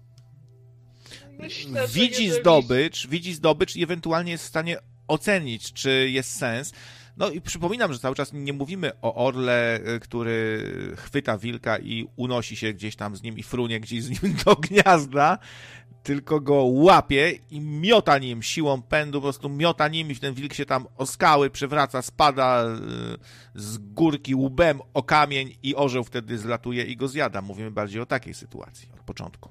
Myślę, widzi jeżeli... zdobycz, widzi zdobycz i ewentualnie jest w stanie ocenić, czy jest sens. No i przypominam, że cały czas nie mówimy o orle, który chwyta wilka i unosi się gdzieś tam z nim i frunie gdzieś z nim do gniazda, tylko go łapie i miota nim siłą pędu, po prostu miota nim i ten wilk się tam o skały przewraca, spada z górki łbem o kamień i orzeł wtedy zlatuje i go zjada. Mówimy bardziej o takiej sytuacji od początku.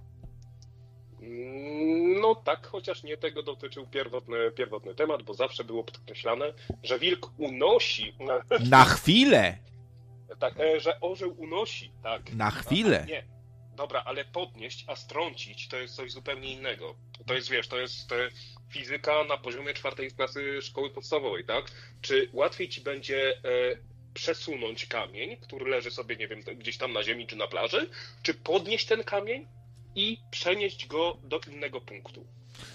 No tak, chociaż nie tego dotyczył pierwotny, pierwotny temat, bo zawsze było podkreślane, że wilk unosi... Na chwilę! Tak, że orzeł unosi, tak. Na chwilę! Nie. Dobra, ale podnieść, a strącić to jest coś zupełnie innego. To jest, wiesz, to jest fizyka na poziomie czwartej klasy szkoły podstawowej, tak? Czy łatwiej ci będzie e, przesunąć kamień, który leży sobie, nie wiem, gdzieś tam na ziemi czy na plaży, czy podnieść ten kamień i przenieść go do innego punktu?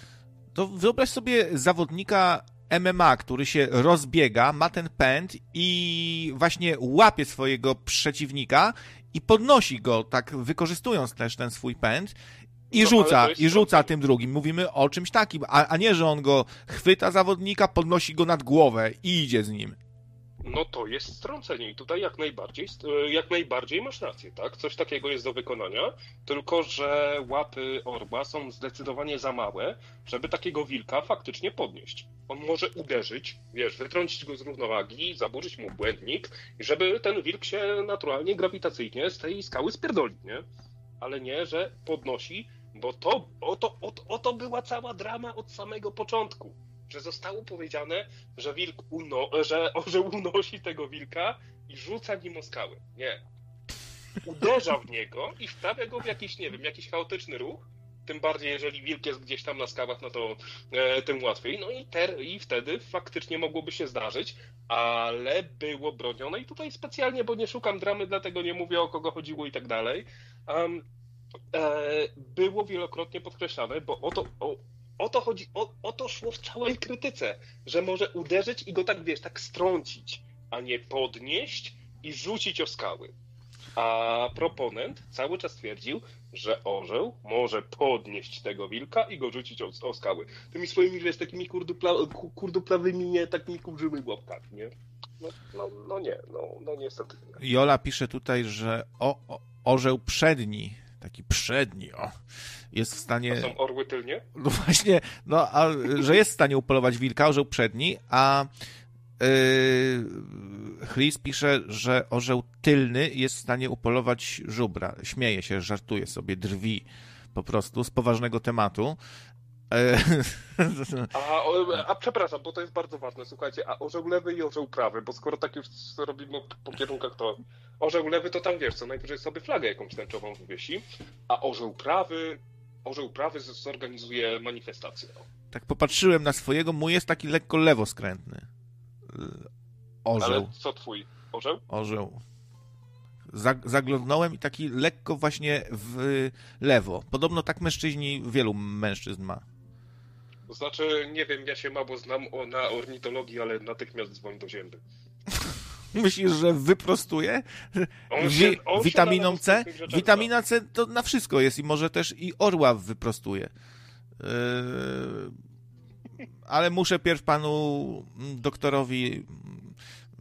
To wyobraź sobie zawodnika M M A, który się rozbiega, ma ten pęd i właśnie łapie swojego przeciwnika i podnosi go, tak wykorzystując też ten swój pęd i no, rzuca, i rzuca tym drugim. Mówimy o czymś takim, a, a nie, że on go chwyta zawodnika, podnosi go nad głowę i idzie z nim. No to jest strącenie i tutaj jak najbardziej, jak najbardziej masz rację, tak? Coś takiego jest do wykonania, tylko że łapy orła są zdecydowanie za małe, żeby takiego wilka faktycznie podnieść. On może uderzyć, wiesz, wytrącić go z równowagi, zaburzyć mu błędnik i żeby ten wilk się naturalnie, grawitacyjnie z tej skały spierdolił, nie? Ale nie, że podnosi, bo to, oto, oto, oto była cała drama od samego początku. Że zostało powiedziane, że wilk uno, że orzeł unosi tego wilka i rzuca nim o skały. Nie. Uderza w niego i wprawia go w jakiś, nie wiem, jakiś chaotyczny ruch. Tym bardziej, jeżeli wilk jest gdzieś tam na skałach, no to e, tym łatwiej. No i, ter, i wtedy faktycznie mogłoby się zdarzyć, ale było bronione. I tutaj specjalnie, bo nie szukam dramy, dlatego nie mówię, o kogo chodziło i tak dalej. Um, e, było wielokrotnie podkreślane, bo o to... O, O to chodzi, o, o to szło w całej krytyce, że może uderzyć i go tak, wiesz, tak strącić, a nie podnieść i rzucić o skały. A proponent cały czas twierdził, że orzeł może podnieść tego wilka i go rzucić o, o skały. Tymi swoimi, wiesz, takimi kurdupla, kurduplawymi, nie, takimi kurzymi łapkami, nie? No, no, no nie, no, no niestety. Nie. Jola pisze tutaj, że o, o, orzeł przedni, taki przedni, o, jest w stanie... A są orły tylnie? No właśnie, no, a, że jest w stanie upolować wilka, orzeł przedni, a yy, Chris pisze, że orzeł tylny jest w stanie upolować żubra. Śmieje się, żartuje sobie, drwi po prostu z poważnego tematu. A, a przepraszam, bo to jest bardzo ważne, słuchajcie, a orzeł lewy i orzeł prawy, bo skoro tak już robimy po kierunkach, to orzeł lewy to tam, wiesz, co najwyżej sobie flagę jakąś tęczową wywiesi, a orzeł prawy, orzeł prawy zorganizuje manifestację. Tak popatrzyłem na swojego, mój jest taki lekko lewoskrętny. Orzeł. Ale co twój? Orzeł? Orzeł. Zaglądnąłem i taki lekko właśnie w lewo. Podobno tak mężczyźni, wielu mężczyzn ma. To znaczy, nie wiem, ja się mało znam o, na ornitologii, ale natychmiast dzwoń do zięby. Myślisz, że wyprostuje? On się, on Witaminą się C? Witamina C to na wszystko jest i może też i orła wyprostuje. Yy... Ale muszę pierw panu doktorowi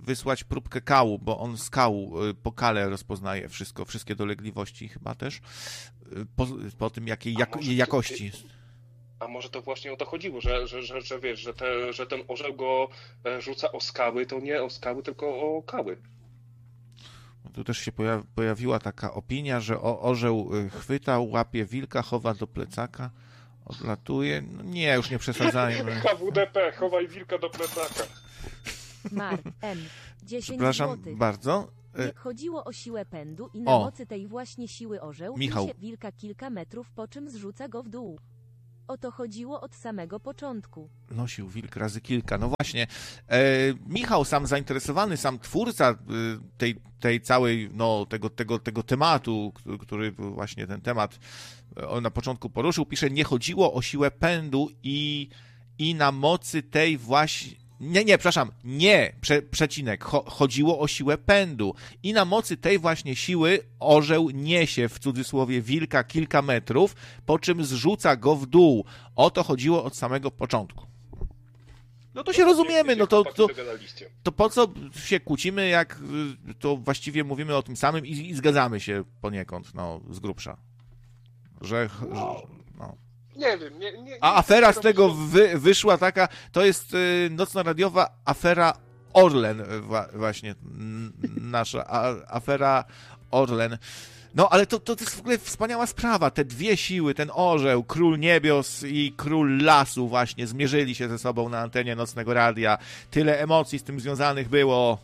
wysłać próbkę kału, bo on z kału y, po kale rozpoznaje wszystko, wszystkie dolegliwości chyba też, y, po, po tym jakiej jak, jakości. Ty, ty, a może to właśnie o to chodziło, że, że, że, że wiesz, że, te, że ten orzeł go rzuca o skały, to nie o skały, tylko o kały. Tu też się pojawiła taka opinia, że orzeł chwyta, łapie wilka, chowa do plecaka, odlatuje. No nie, już nie przesadzajmy. H W D P, chowaj wilka do plecaka. Mar, M, dziesięć Przepraszam złotych. bardzo. Chodziło o siłę pędu i na O. mocy tej właśnie siły orzeł Michał. niesie wilka kilka metrów, po czym zrzuca go w dół. O to chodziło od samego początku. Nosił wilk razy kilka. No właśnie. E, Michał, sam zainteresowany, sam twórca e, tej, tej całej, no, tego, tego, tego tematu, który, który właśnie ten temat on na początku poruszył, pisze, nie chodziło o siłę pędu i, i na mocy tej właśnie... Nie, nie, przepraszam, nie, prze, przecinek, Cho, chodziło o siłę pędu i na mocy tej właśnie siły orzeł niesie, w cudzysłowie, wilka kilka metrów, po czym zrzuca go w dół. O to chodziło od samego początku. No to się rozumiemy, no to, to, to po co się kłócimy, jak to właściwie mówimy o tym samym i, i zgadzamy się poniekąd, no, z grubsza. Że... No. no. Nie wiem. Nie, nie, nie A afera z tego wy, wyszła taka, to jest y, nocno-radiowa afera Orlen, wa, właśnie n, nasza a, afera Orlen. No ale to, to jest w ogóle wspaniała sprawa, te dwie siły, ten orzeł, król niebios i król lasu właśnie zmierzyli się ze sobą na antenie Nocnego Radia. Tyle emocji z tym związanych było.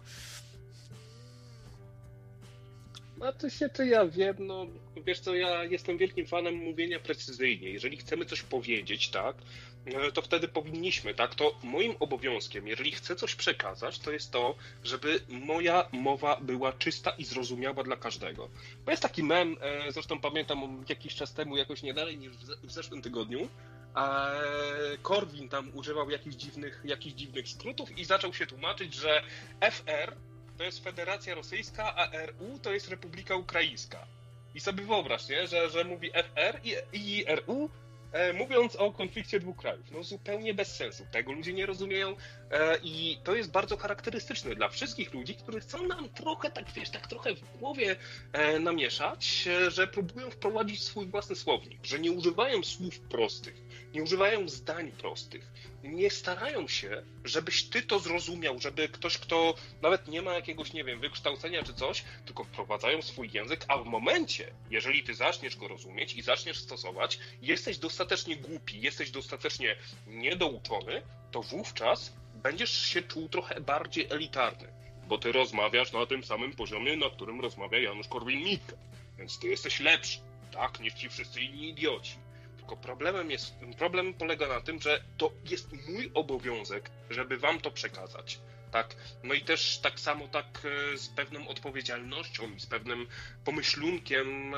A to się to ja wiem, no wiesz co, ja jestem wielkim fanem mówienia precyzyjnie. Jeżeli chcemy coś powiedzieć, tak, to wtedy powinniśmy, tak, to moim obowiązkiem, jeżeli chcę coś przekazać, to jest to, żeby moja mowa była czysta i zrozumiała dla każdego. Bo jest taki mem, zresztą pamiętam jakiś czas temu, jakoś nie dalej niż w zeszłym tygodniu, a Korwin tam używał jakichś dziwnych, jakichś dziwnych skrótów i zaczął się tłumaczyć, że F R to jest Federacja Rosyjska, a R U to jest Republika Ukraińska. I sobie wyobraź, nie? Że, że mówi F R i, i R U, e, mówiąc o konflikcie dwóch krajów. No zupełnie bez sensu. Tego ludzie nie rozumieją e, i to jest bardzo charakterystyczne dla wszystkich ludzi, którzy chcą nam trochę, tak wiesz, tak trochę w głowie e, namieszać, e, że próbują wprowadzić swój własny słownik, że nie używają słów prostych, nie używają zdań prostych. Nie starają się, żebyś ty to zrozumiał, żeby ktoś, kto nawet nie ma jakiegoś, nie wiem, wykształcenia czy coś, tylko wprowadzają swój język, a w momencie, jeżeli ty zaczniesz go rozumieć i zaczniesz stosować, jesteś dostatecznie głupi, jesteś dostatecznie niedouczony, to wówczas będziesz się czuł trochę bardziej elitarny, bo ty rozmawiasz na tym samym poziomie, na którym rozmawia Janusz Korwin-Mikke, więc ty jesteś lepszy, tak, niż ci wszyscy inni idioci. Tylko problemem jest, problem polega na tym, że to jest mój obowiązek, żeby wam to przekazać, tak? No i też tak samo tak z pewną odpowiedzialnością i z pewnym pomyślunkiem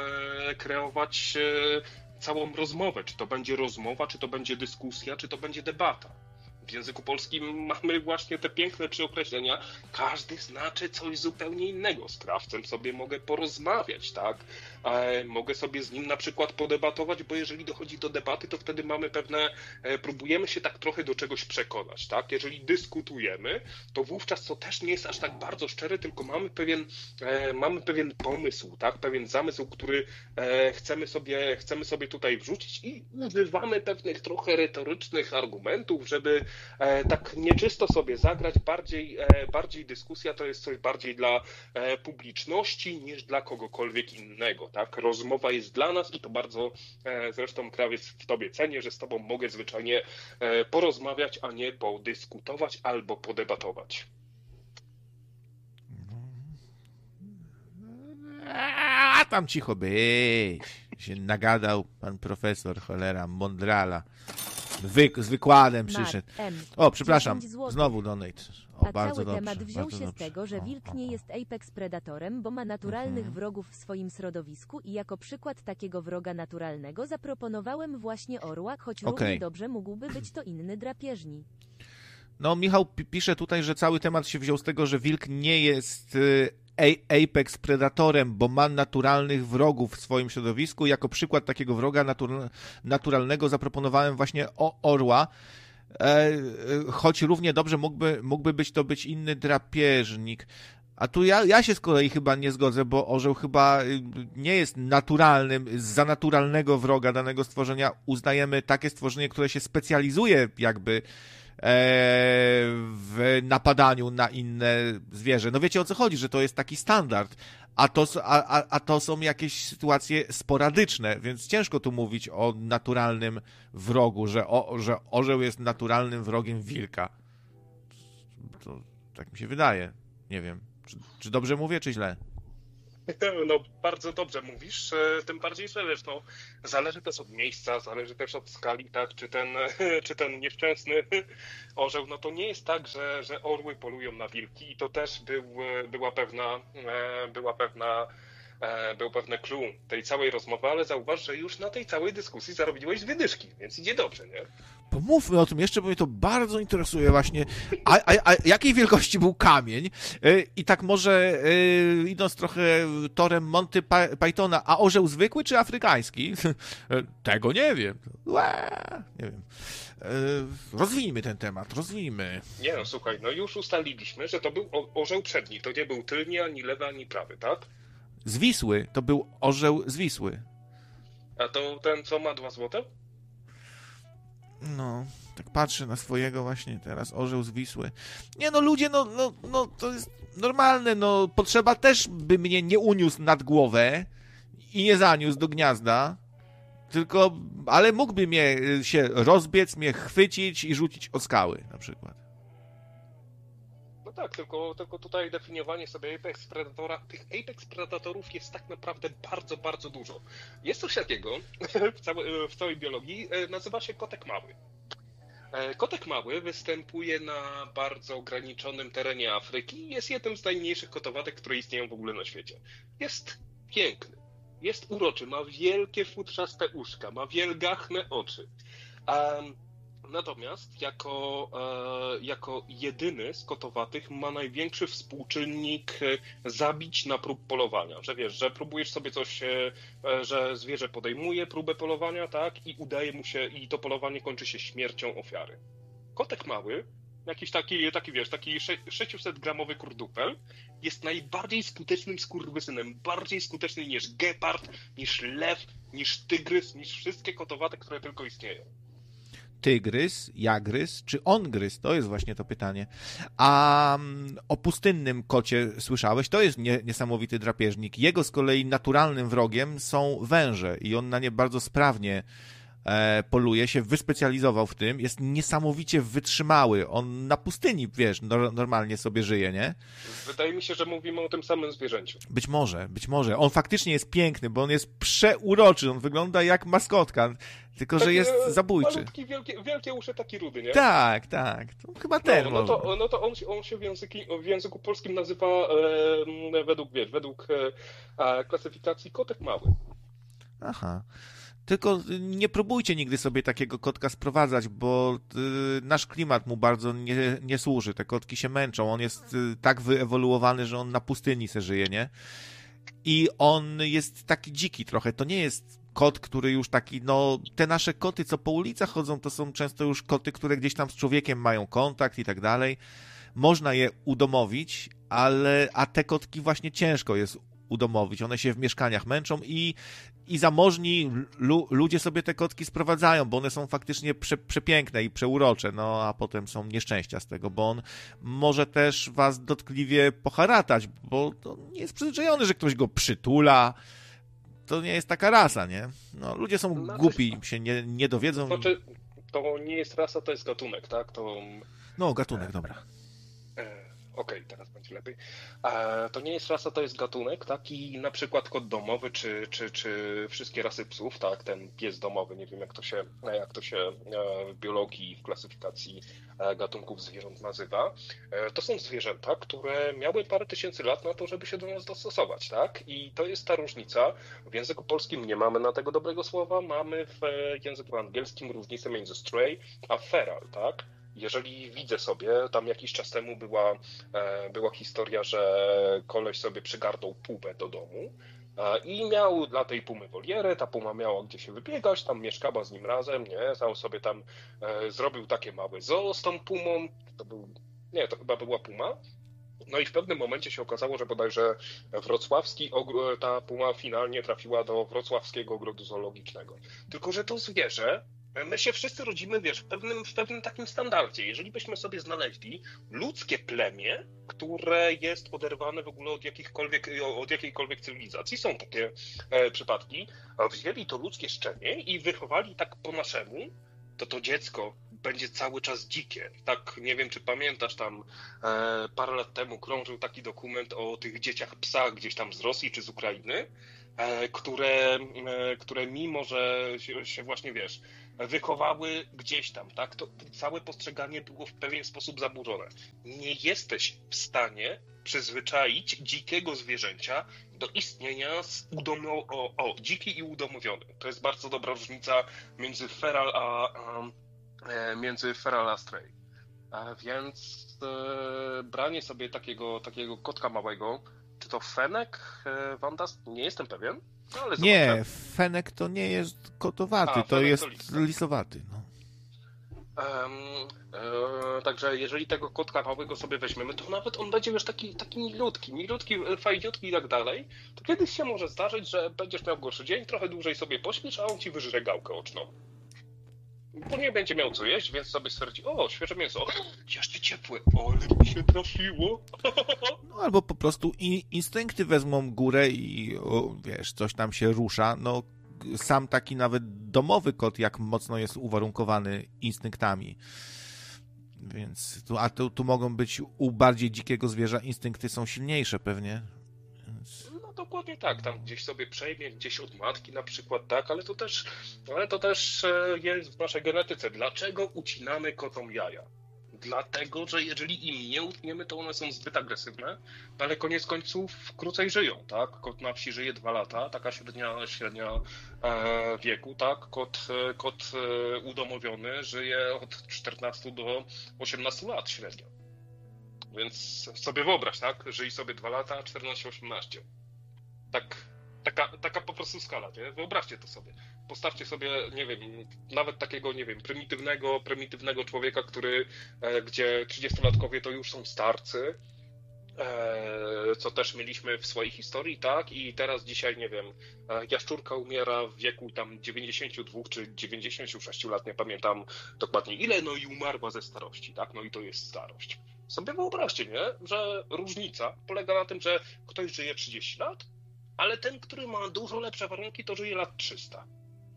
kreować całą rozmowę. Czy to będzie rozmowa, czy to będzie dyskusja, czy to będzie debata. W języku polskim mamy właśnie te piękne przyokreślenia. Każdy znaczy coś zupełnie innego. Z krawcem sobie mogę porozmawiać, tak? E, mogę sobie z nim na przykład podebatować, bo jeżeli dochodzi do debaty, to wtedy mamy pewne, e, próbujemy się tak trochę do czegoś przekonać, tak? Jeżeli dyskutujemy, to wówczas to też nie jest aż tak bardzo szczere, tylko mamy pewien, e, mamy pewien pomysł, tak? Pewien zamysł, który e, chcemy sobie, chcemy sobie tutaj wrzucić i używamy pewnych trochę retorycznych argumentów, żeby E, tak nieczysto sobie zagrać, bardziej, e, bardziej dyskusja to jest coś bardziej dla e, publiczności niż dla kogokolwiek innego, tak? Rozmowa jest dla nas i to bardzo e, zresztą krawiec w tobie cenię, że z tobą mogę zwyczajnie e, porozmawiać, a nie podyskutować albo podebatować. A tam cicho być. Się nagadał pan profesor, cholera, mądrala. Wy, z wykładem przyszedł. O, przepraszam, znowu donate. O, A bardzo cały dobrze, temat wziął bardzo się dobrze. z tego, że wilk nie jest apex predatorem, bo ma naturalnych Mhm. wrogów w swoim środowisku i jako przykład takiego wroga naturalnego zaproponowałem właśnie orła, choć Okej. równie dobrze mógłby być to inny drapieżnik. No, Michał pi- pisze tutaj, że cały temat się wziął z tego, że wilk nie jest y, a- apex predatorem, bo ma naturalnych wrogów w swoim środowisku. Jako przykład takiego wroga natur- naturalnego zaproponowałem właśnie o orła. E, choć równie dobrze mógłby, mógłby być to być inny drapieżnik. A tu ja, ja się z kolei chyba nie zgodzę, bo orzeł chyba nie jest naturalnym, za naturalnego wroga danego stworzenia uznajemy takie stworzenie, które się specjalizuje jakby w napadaniu na inne zwierzę. No wiecie, o co chodzi, że to jest taki standard, a to, a, a, a to są jakieś sytuacje sporadyczne, więc ciężko tu mówić o naturalnym wrogu, że, o, że orzeł jest naturalnym wrogiem wilka. To tak mi się wydaje. Nie wiem, czy, czy dobrze mówię, czy źle? No, bardzo dobrze mówisz, tym bardziej, że wiesz, no, zależy też od miejsca, zależy też od skali, tak, czy ten, czy ten nieszczęsny orzeł, no to nie jest tak, że, że orły polują na wilki i to też był, była pewna, była pewna, był pewne clue tej całej rozmowy, ale zauważ, że już na tej całej dyskusji zarobiłeś dwie dyszki, więc idzie dobrze, nie? Pomówmy o tym jeszcze, bo mnie to bardzo interesuje właśnie, a, a, a jakiej wielkości był kamień? I tak może idąc trochę torem Monty Pythona, a orzeł zwykły czy afrykański? Tego nie wiem. Nie wiem. Rozwijmy ten temat, rozwijmy. Nie no, słuchaj, no już ustaliliśmy, że to był orzeł przedni, to nie był tylny, ani lewy, ani prawy, tak? Z Wisły, to był orzeł z Wisły. A to ten, co ma dwa złote? No, tak patrzę na swojego właśnie teraz, orzeł z Wisły. Nie no, ludzie, no, no, no to jest normalne, no, potrzeba też by mnie nie uniósł nad głowę i nie zaniósł do gniazda, tylko, ale mógłby mnie się rozbiec, mnie chwycić i rzucić o skały, na przykład. No tak, tylko, tylko tutaj definiowanie sobie Apex Predatora, tych Apex Predatorów jest tak naprawdę bardzo, bardzo dużo. Jest coś takiego w, całe, w całej biologii, nazywa się kotek mały. Kotek mały występuje na bardzo ograniczonym terenie Afryki i jest jednym z najmniejszych kotowatek, które istnieją w ogóle na świecie. Jest piękny, jest uroczy, ma wielkie futrzaste uszka, ma wielgachne oczy. Um, Natomiast jako, e, jako jedyny z kotowatych ma największy współczynnik zabić na prób polowania. Że wiesz, że próbujesz sobie coś, e, że zwierzę podejmuje próbę polowania, tak, i udaje mu się, i to polowanie kończy się śmiercią ofiary. Kotek mały, jakiś taki, taki wiesz, taki sześćset gramowy kurdupel, jest najbardziej skutecznym skurwysynem, bardziej skuteczny niż gepard, niż lew, niż tygrys, niż wszystkie kotowate, które tylko istnieją. Tygrys, jagrys czy ongrys? To jest właśnie to pytanie. A o pustynnym kocie słyszałeś? To jest nie, niesamowity drapieżnik. Jego z kolei naturalnym wrogiem są węże i on na nie bardzo sprawnie e, poluje, się wyspecjalizował w tym. Jest niesamowicie wytrzymały. On na pustyni, wiesz, no, normalnie sobie żyje, nie? Wydaje mi się, że mówimy o tym samym zwierzęciu. Być może, być może. On faktycznie jest piękny, bo on jest przeuroczy. On wygląda jak maskotka. Tylko, że jest zabójczy. Malutki, wielkie, wielkie uszy, taki rudy, nie? Tak, tak. To chyba ten. No, no to, no to on, on się w, języki, w języku polskim nazywa e, według, wiesz, według e, klasyfikacji kotek mały. Aha. Tylko nie próbujcie nigdy sobie takiego kotka sprowadzać, bo y, nasz klimat mu bardzo nie, nie służy. Te kotki się męczą. On jest y, tak wyewoluowany, że on na pustyni se żyje, nie? I on jest taki dziki trochę. To nie jest kot, który już taki, no, te nasze koty, co po ulicach chodzą, to są często już koty, które gdzieś tam z człowiekiem mają kontakt i tak dalej. Można je udomowić, ale, a te kotki właśnie ciężko jest udomowić. One się w mieszkaniach męczą i, i zamożni lu, ludzie sobie te kotki sprowadzają, bo one są faktycznie prze, przepiękne i przeurocze, no a potem są nieszczęścia z tego, bo on może też was dotkliwie poharatać, bo to nie jest przyzwyczajony, że ktoś go przytula. To nie jest taka rasa, nie? No, ludzie są no, głupi, się nie, nie dowiedzą. To znaczy, to nie jest rasa, to jest gatunek, tak? To... No, gatunek, dobra. E, Okej, okay, teraz będzie lepiej. E, to nie jest rasa, to jest gatunek, tak? I na przykład kot domowy, czy, czy, czy wszystkie rasy psów, tak? Ten pies domowy, nie wiem jak to się, jak to się w biologii, w klasyfikacji gatunków zwierząt nazywa. To są zwierzęta, które miały parę tysięcy lat na to, żeby się do nas dostosować, tak? I to jest ta różnica. W języku polskim nie mamy na tego dobrego słowa, mamy w języku angielskim różnicę między stray a feral, tak? Jeżeli widzę sobie, tam jakiś czas temu była, była historia, że koleś sobie przygarnął pubę do domu I miał dla tej pumy wolierę, ta puma miała gdzie się wybiegać, tam mieszkała z nim razem, nie, sam sobie tam e, zrobił takie małe zoo z tą pumą, to był, nie, to chyba była puma. No i w pewnym momencie się okazało, że bodajże wrocławski, ta puma finalnie trafiła do wrocławskiego ogrodu zoologicznego. Tylko że to zwierzę, my się wszyscy rodzimy, wiesz, w pewnym, w pewnym takim standardzie. Jeżeli byśmy sobie znaleźli ludzkie plemię, które jest oderwane w ogóle od jakichkolwiek, od jakiejkolwiek cywilizacji, są takie e, przypadki, a wzięli to ludzkie szczenie i wychowali tak po naszemu, to to dziecko będzie cały czas dzikie. Tak, nie wiem, czy pamiętasz, tam e, parę lat temu krążył taki dokument o tych dzieciach psach gdzieś tam z Rosji czy z Ukrainy, e, które, e, które mimo, że się, się właśnie, wiesz, wychowały gdzieś tam, tak, to całe postrzeganie było w pewien sposób zaburzone. Nie jesteś w stanie przyzwyczaić dzikiego zwierzęcia do istnienia z udomo- o, o, dziki i udomowiony. To jest bardzo dobra różnica między feral a, a między feral a stray. A więc e, branie sobie takiego, takiego kotka małego, czy to fenek, e, Wandas, nie jestem pewien, no, ale nie, zobaczę. fenek to nie jest kotowaty, A, to fenek jest to lis. lisowaty. No. Um, e, także jeżeli tego kotka małego sobie weźmiemy, to nawet on będzie już taki, taki milutki, milutki, fajniutki i tak dalej, to kiedyś się może zdarzyć, że będziesz miał gorszy dzień, trochę dłużej sobie pośpisz, a on ci wyżre gałkę oczną. Bo nie będzie miał co jeść, więc sobie stwierdzi, o, świeże mięso, jeszcze ciepłe, ale mi się trafiło. No albo po prostu i, instynkty wezmą górę i o, wiesz, coś tam się rusza. No sam taki nawet domowy kot, jak mocno jest uwarunkowany instynktami. Więc tu, a tu, tu mogą być u bardziej dzikiego zwierza instynkty są silniejsze pewnie. Więc... No dokładnie tak, tam gdzieś sobie przejmie, gdzieś od matki na przykład, tak, ale to też, ale to też jest w naszej genetyce. Dlaczego ucinamy kotom jaja? Dlatego, że jeżeli im nie utniemy, to one są zbyt agresywne, ale koniec końców krócej żyją, tak? Kot na wsi żyje dwa lata, taka średnia, średnia e, wieku, tak? Kot, kot e, udomowiony żyje od czternastu do osiemnastu lat średnio. Więc sobie wyobraź, tak? Żyj sobie dwa lata, czternaście osiemnaście. Tak, taka, taka po prostu skala, nie? Wyobraźcie to sobie. Postawcie sobie, nie wiem, nawet takiego, nie wiem, prymitywnego, prymitywnego człowieka, który, e, gdzie trzydziestolatkowie to już są starcy, e, co też mieliśmy w swojej historii, tak? I teraz dzisiaj, nie wiem, e, jaszczurka umiera w wieku tam dziewięćdziesięciu dwóch czy dziewięćdziesięciu sześciu lat, nie pamiętam dokładnie ile, no i umarła ze starości, tak? No i to jest starość. Sobie wyobraźcie, nie? Że różnica polega na tym, że ktoś żyje trzydzieści lat, ale ten, który ma dużo lepsze warunki, to żyje lat trzysta.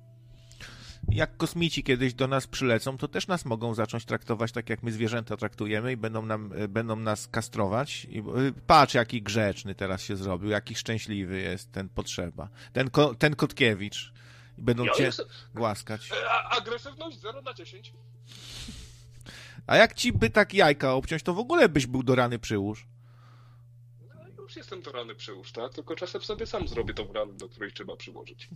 Jak kosmici kiedyś do nas przylecą, to też nas mogą zacząć traktować tak, jak my zwierzęta traktujemy i będą, nam, będą nas kastrować. I patrz, jaki grzeczny teraz się zrobił, jaki szczęśliwy jest ten potrzeba. Ten, ko, ten Kotkiewicz. I będą Ja cię jest... głaskać. A, agresywność zero na dziesięć. A jak ci by tak jajka obciąć, to w ogóle byś był do rany przyłóż. No już jestem do rany przyłóż, tak? Tylko czasem sobie sam zrobię tą ranę, do której trzeba przyłożyć.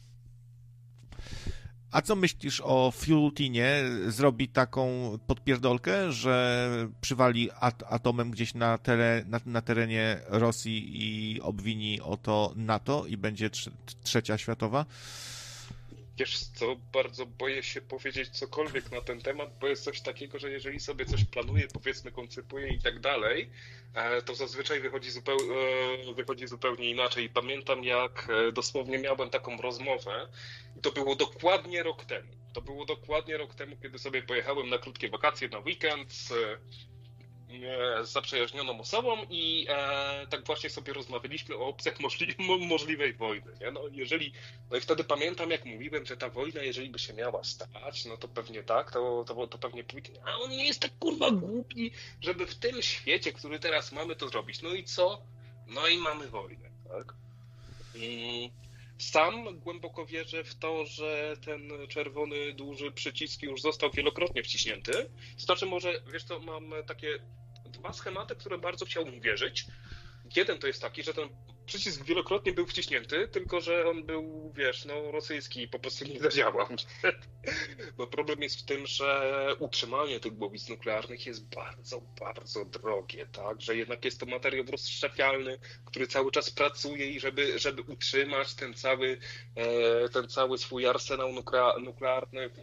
A co myślisz o Fiultinie? Zrobi taką podpierdolkę, że przywali at- atomem gdzieś na, tere- na, na terenie Rosji i obwini o to NATO i będzie trze- trzecia światowa? Wiesz co, bardzo boję się powiedzieć cokolwiek na ten temat, bo jest coś takiego, że jeżeli sobie coś planuje, powiedzmy koncypuje i tak dalej, to zazwyczaj wychodzi, zupeł- wychodzi zupełnie inaczej. Pamiętam, jak dosłownie miałem taką rozmowę i to było dokładnie rok temu. To było dokładnie rok temu, kiedy sobie pojechałem na krótkie wakacje, na weekend z, z zaprzyjaźnioną osobą i e, tak właśnie sobie rozmawialiśmy o opcjach możli- możliwej wojny. Nie? No, jeżeli, no i wtedy pamiętam, jak mówiłem, że ta wojna, jeżeli by się miała stać, no to pewnie tak, to, to, to pewnie Putin, a on nie jest tak kurwa głupi, żeby w tym świecie, który teraz mamy, to zrobić. No i co? No i mamy wojnę, tak? I sam głęboko wierzę w to, że ten czerwony, duży przycisk już został wielokrotnie wciśnięty. Znaczy może, wiesz co, mam takie dwa schematy, które bardzo chciałbym wierzyć. Jeden to jest taki, że ten przycisk wielokrotnie był wciśnięty, tylko że on był, wiesz, no rosyjski i po prostu nie zadziałał. Bo problem jest w tym, że utrzymanie tych głowic nuklearnych jest bardzo, bardzo drogie, tak? Że jednak jest to materiał rozszczepialny, który cały czas pracuje i żeby, żeby utrzymać ten cały, ten cały swój arsenał nuklearny w,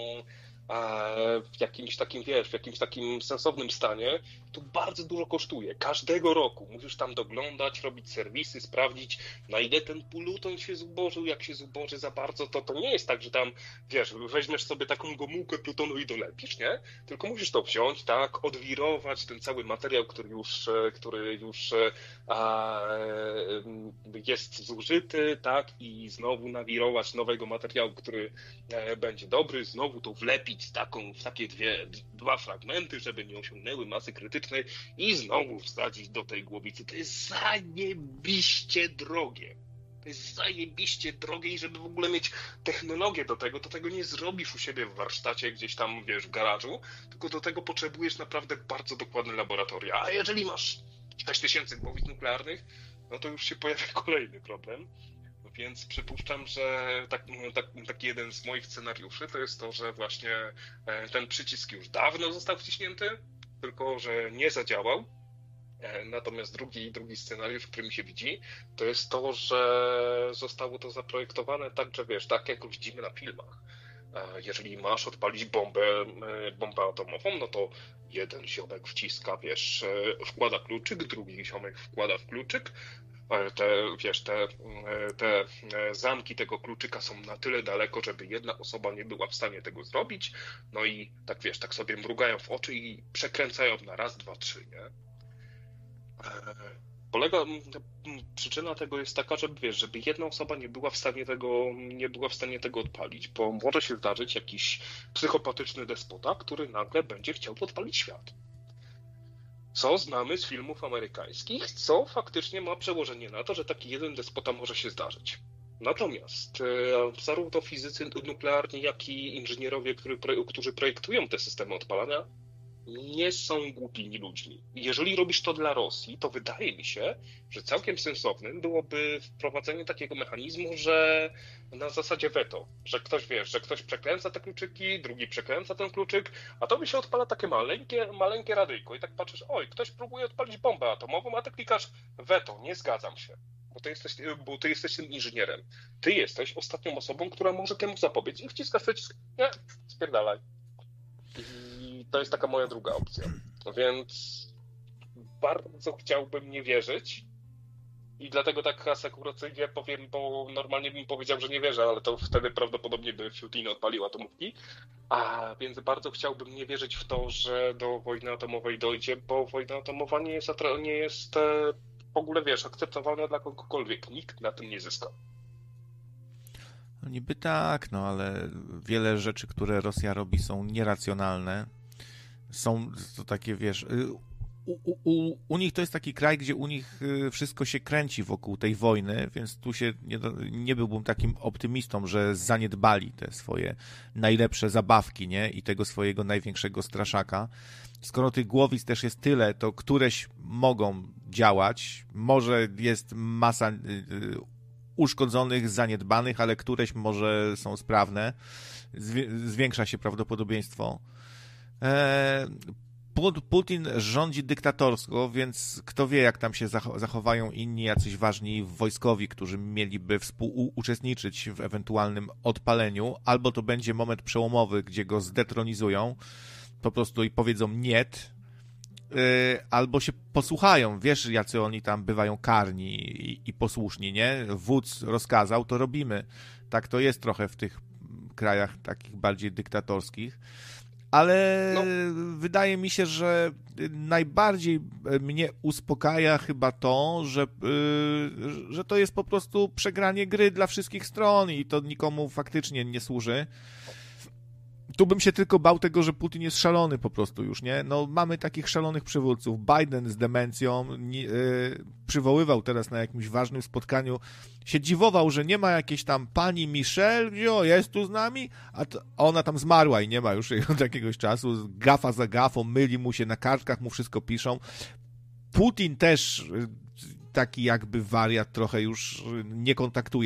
w jakimś takim, wiesz, w jakimś takim sensownym stanie, to bardzo dużo kosztuje. Każdego roku musisz tam doglądać, robić serwisy, sprawdzić, na ile ten pluton się zubożył. Jak się zuboży za bardzo, to to nie jest tak, że tam, wiesz, weźmiesz sobie taką gomułkę plutonu i dolepisz, nie? Tylko musisz to wziąć, tak, odwirować ten cały materiał, który już, który już a, jest zużyty, tak, i znowu nawirować nowego materiału, który będzie dobry, znowu to wlepić taką, w takie dwie, dwa fragmenty, żeby nie osiągnęły masy krytycznej i znowu wsadzić do tej głowicy. To jest zajebiście drogie. To jest zajebiście drogie i żeby w ogóle mieć technologię do tego, to tego nie zrobisz u siebie w warsztacie gdzieś tam, wiesz, w garażu, tylko do tego potrzebujesz naprawdę bardzo dokładne laboratoria. A jeżeli masz sześć tysięcy głowic nuklearnych, no to już się pojawia kolejny problem. Więc przypuszczam, że tak, tak, taki jeden z moich scenariuszy to jest to, że właśnie ten przycisk już dawno został wciśnięty, tylko że nie zadziałał. Natomiast drugi, drugi scenariusz, który mi się widzi, to jest to, że zostało to zaprojektowane tak, że wiesz, tak jak widzimy na filmach. Jeżeli masz odpalić bombę, bombę atomową, no to jeden ziomek wciska, wiesz, wkłada kluczyk, drugi ziomek wkłada w kluczyk. Te, wiesz, te, te zamki tego kluczyka są na tyle daleko, żeby jedna osoba nie była w stanie tego zrobić. No i tak, wiesz, tak sobie mrugają w oczy i przekręcają na raz, dwa, trzy, nie? Polega, przyczyna tego jest taka, żeby, wiesz, żeby jedna osoba nie była w stanie tego, nie była w stanie tego odpalić, bo może się zdarzyć jakiś psychopatyczny despota, który nagle będzie chciał podpalić świat. Co znamy z filmów amerykańskich, co faktycznie ma przełożenie na to, że taki jeden despota może się zdarzyć. Natomiast e, zarówno fizycy nuklearni, jak i inżynierowie, który, którzy projektują te systemy odpalania, nie są głupimi ludźmi. Jeżeli robisz to dla Rosji, to wydaje mi się, że całkiem sensownym byłoby wprowadzenie takiego mechanizmu, że na zasadzie veto, że ktoś, wiesz, że ktoś przekręca te kluczyki, drugi przekręca ten kluczyk, a to by się odpala takie maleńkie, maleńkie radyjko i tak patrzysz, oj, ktoś próbuje odpalić bombę atomową, a ty klikasz veto, nie zgadzam się, bo ty jesteś, bo ty jesteś tym inżynierem. Ty jesteś ostatnią osobą, która może temu zapobiec i wciskasz przycisk, nie, spierdalaj. I to jest taka moja druga opcja. Więc bardzo chciałbym nie wierzyć i dlatego tak asekuracyjnie powiem, bo normalnie bym powiedział, że nie wierzę, ale to wtedy prawdopodobnie by Putin odpalił atomówki. A więc bardzo chciałbym nie wierzyć w to, że do wojny atomowej dojdzie, bo wojna atomowa nie jest, nie jest w ogóle, wiesz, akceptowana dla kogokolwiek. Nikt na tym nie zyska. No niby tak, no ale wiele rzeczy, które Rosja robi, są nieracjonalne. Są to takie, wiesz, u, u, u nich to jest taki kraj, gdzie u nich wszystko się kręci wokół tej wojny, więc tu się nie, nie byłbym takim optymistą, że zaniedbali te swoje najlepsze zabawki, nie? I tego swojego największego straszaka. Skoro tych głowic też jest tyle, to któreś mogą działać, może jest masa uszkodzonych, zaniedbanych, ale któreś może są sprawne. Zwiększa się prawdopodobieństwo. Putin rządzi dyktatorsko, więc kto wie, jak tam się zachowają inni jacyś ważni wojskowi, którzy mieliby współuczestniczyć w ewentualnym odpaleniu, albo to będzie moment przełomowy, gdzie go zdetronizują po prostu i powiedzą niet, albo się posłuchają, wiesz, jacy oni tam bywają karni i, i posłuszni, nie? Wódz rozkazał, to robimy. Tak to jest trochę w tych krajach takich bardziej dyktatorskich. Ale no. Wydaje mi się, że najbardziej mnie uspokaja chyba to, że, yy, że to jest po prostu przegranie gry dla wszystkich stron i to nikomu faktycznie nie służy. Tu bym się tylko bał tego, że Putin jest szalony po prostu już, nie? No mamy takich szalonych przywódców. Biden z demencją nie, yy, przywoływał teraz na jakimś ważnym spotkaniu, się dziwował, że nie ma jakiejś tam pani Michelle, gdzie o, jest tu z nami, a to, ona tam zmarła i nie ma już jej od jakiegoś czasu, gafa za gafą, myli mu się na kartkach, mu wszystko piszą. Putin też taki jakby wariat trochę już nie kontaktuje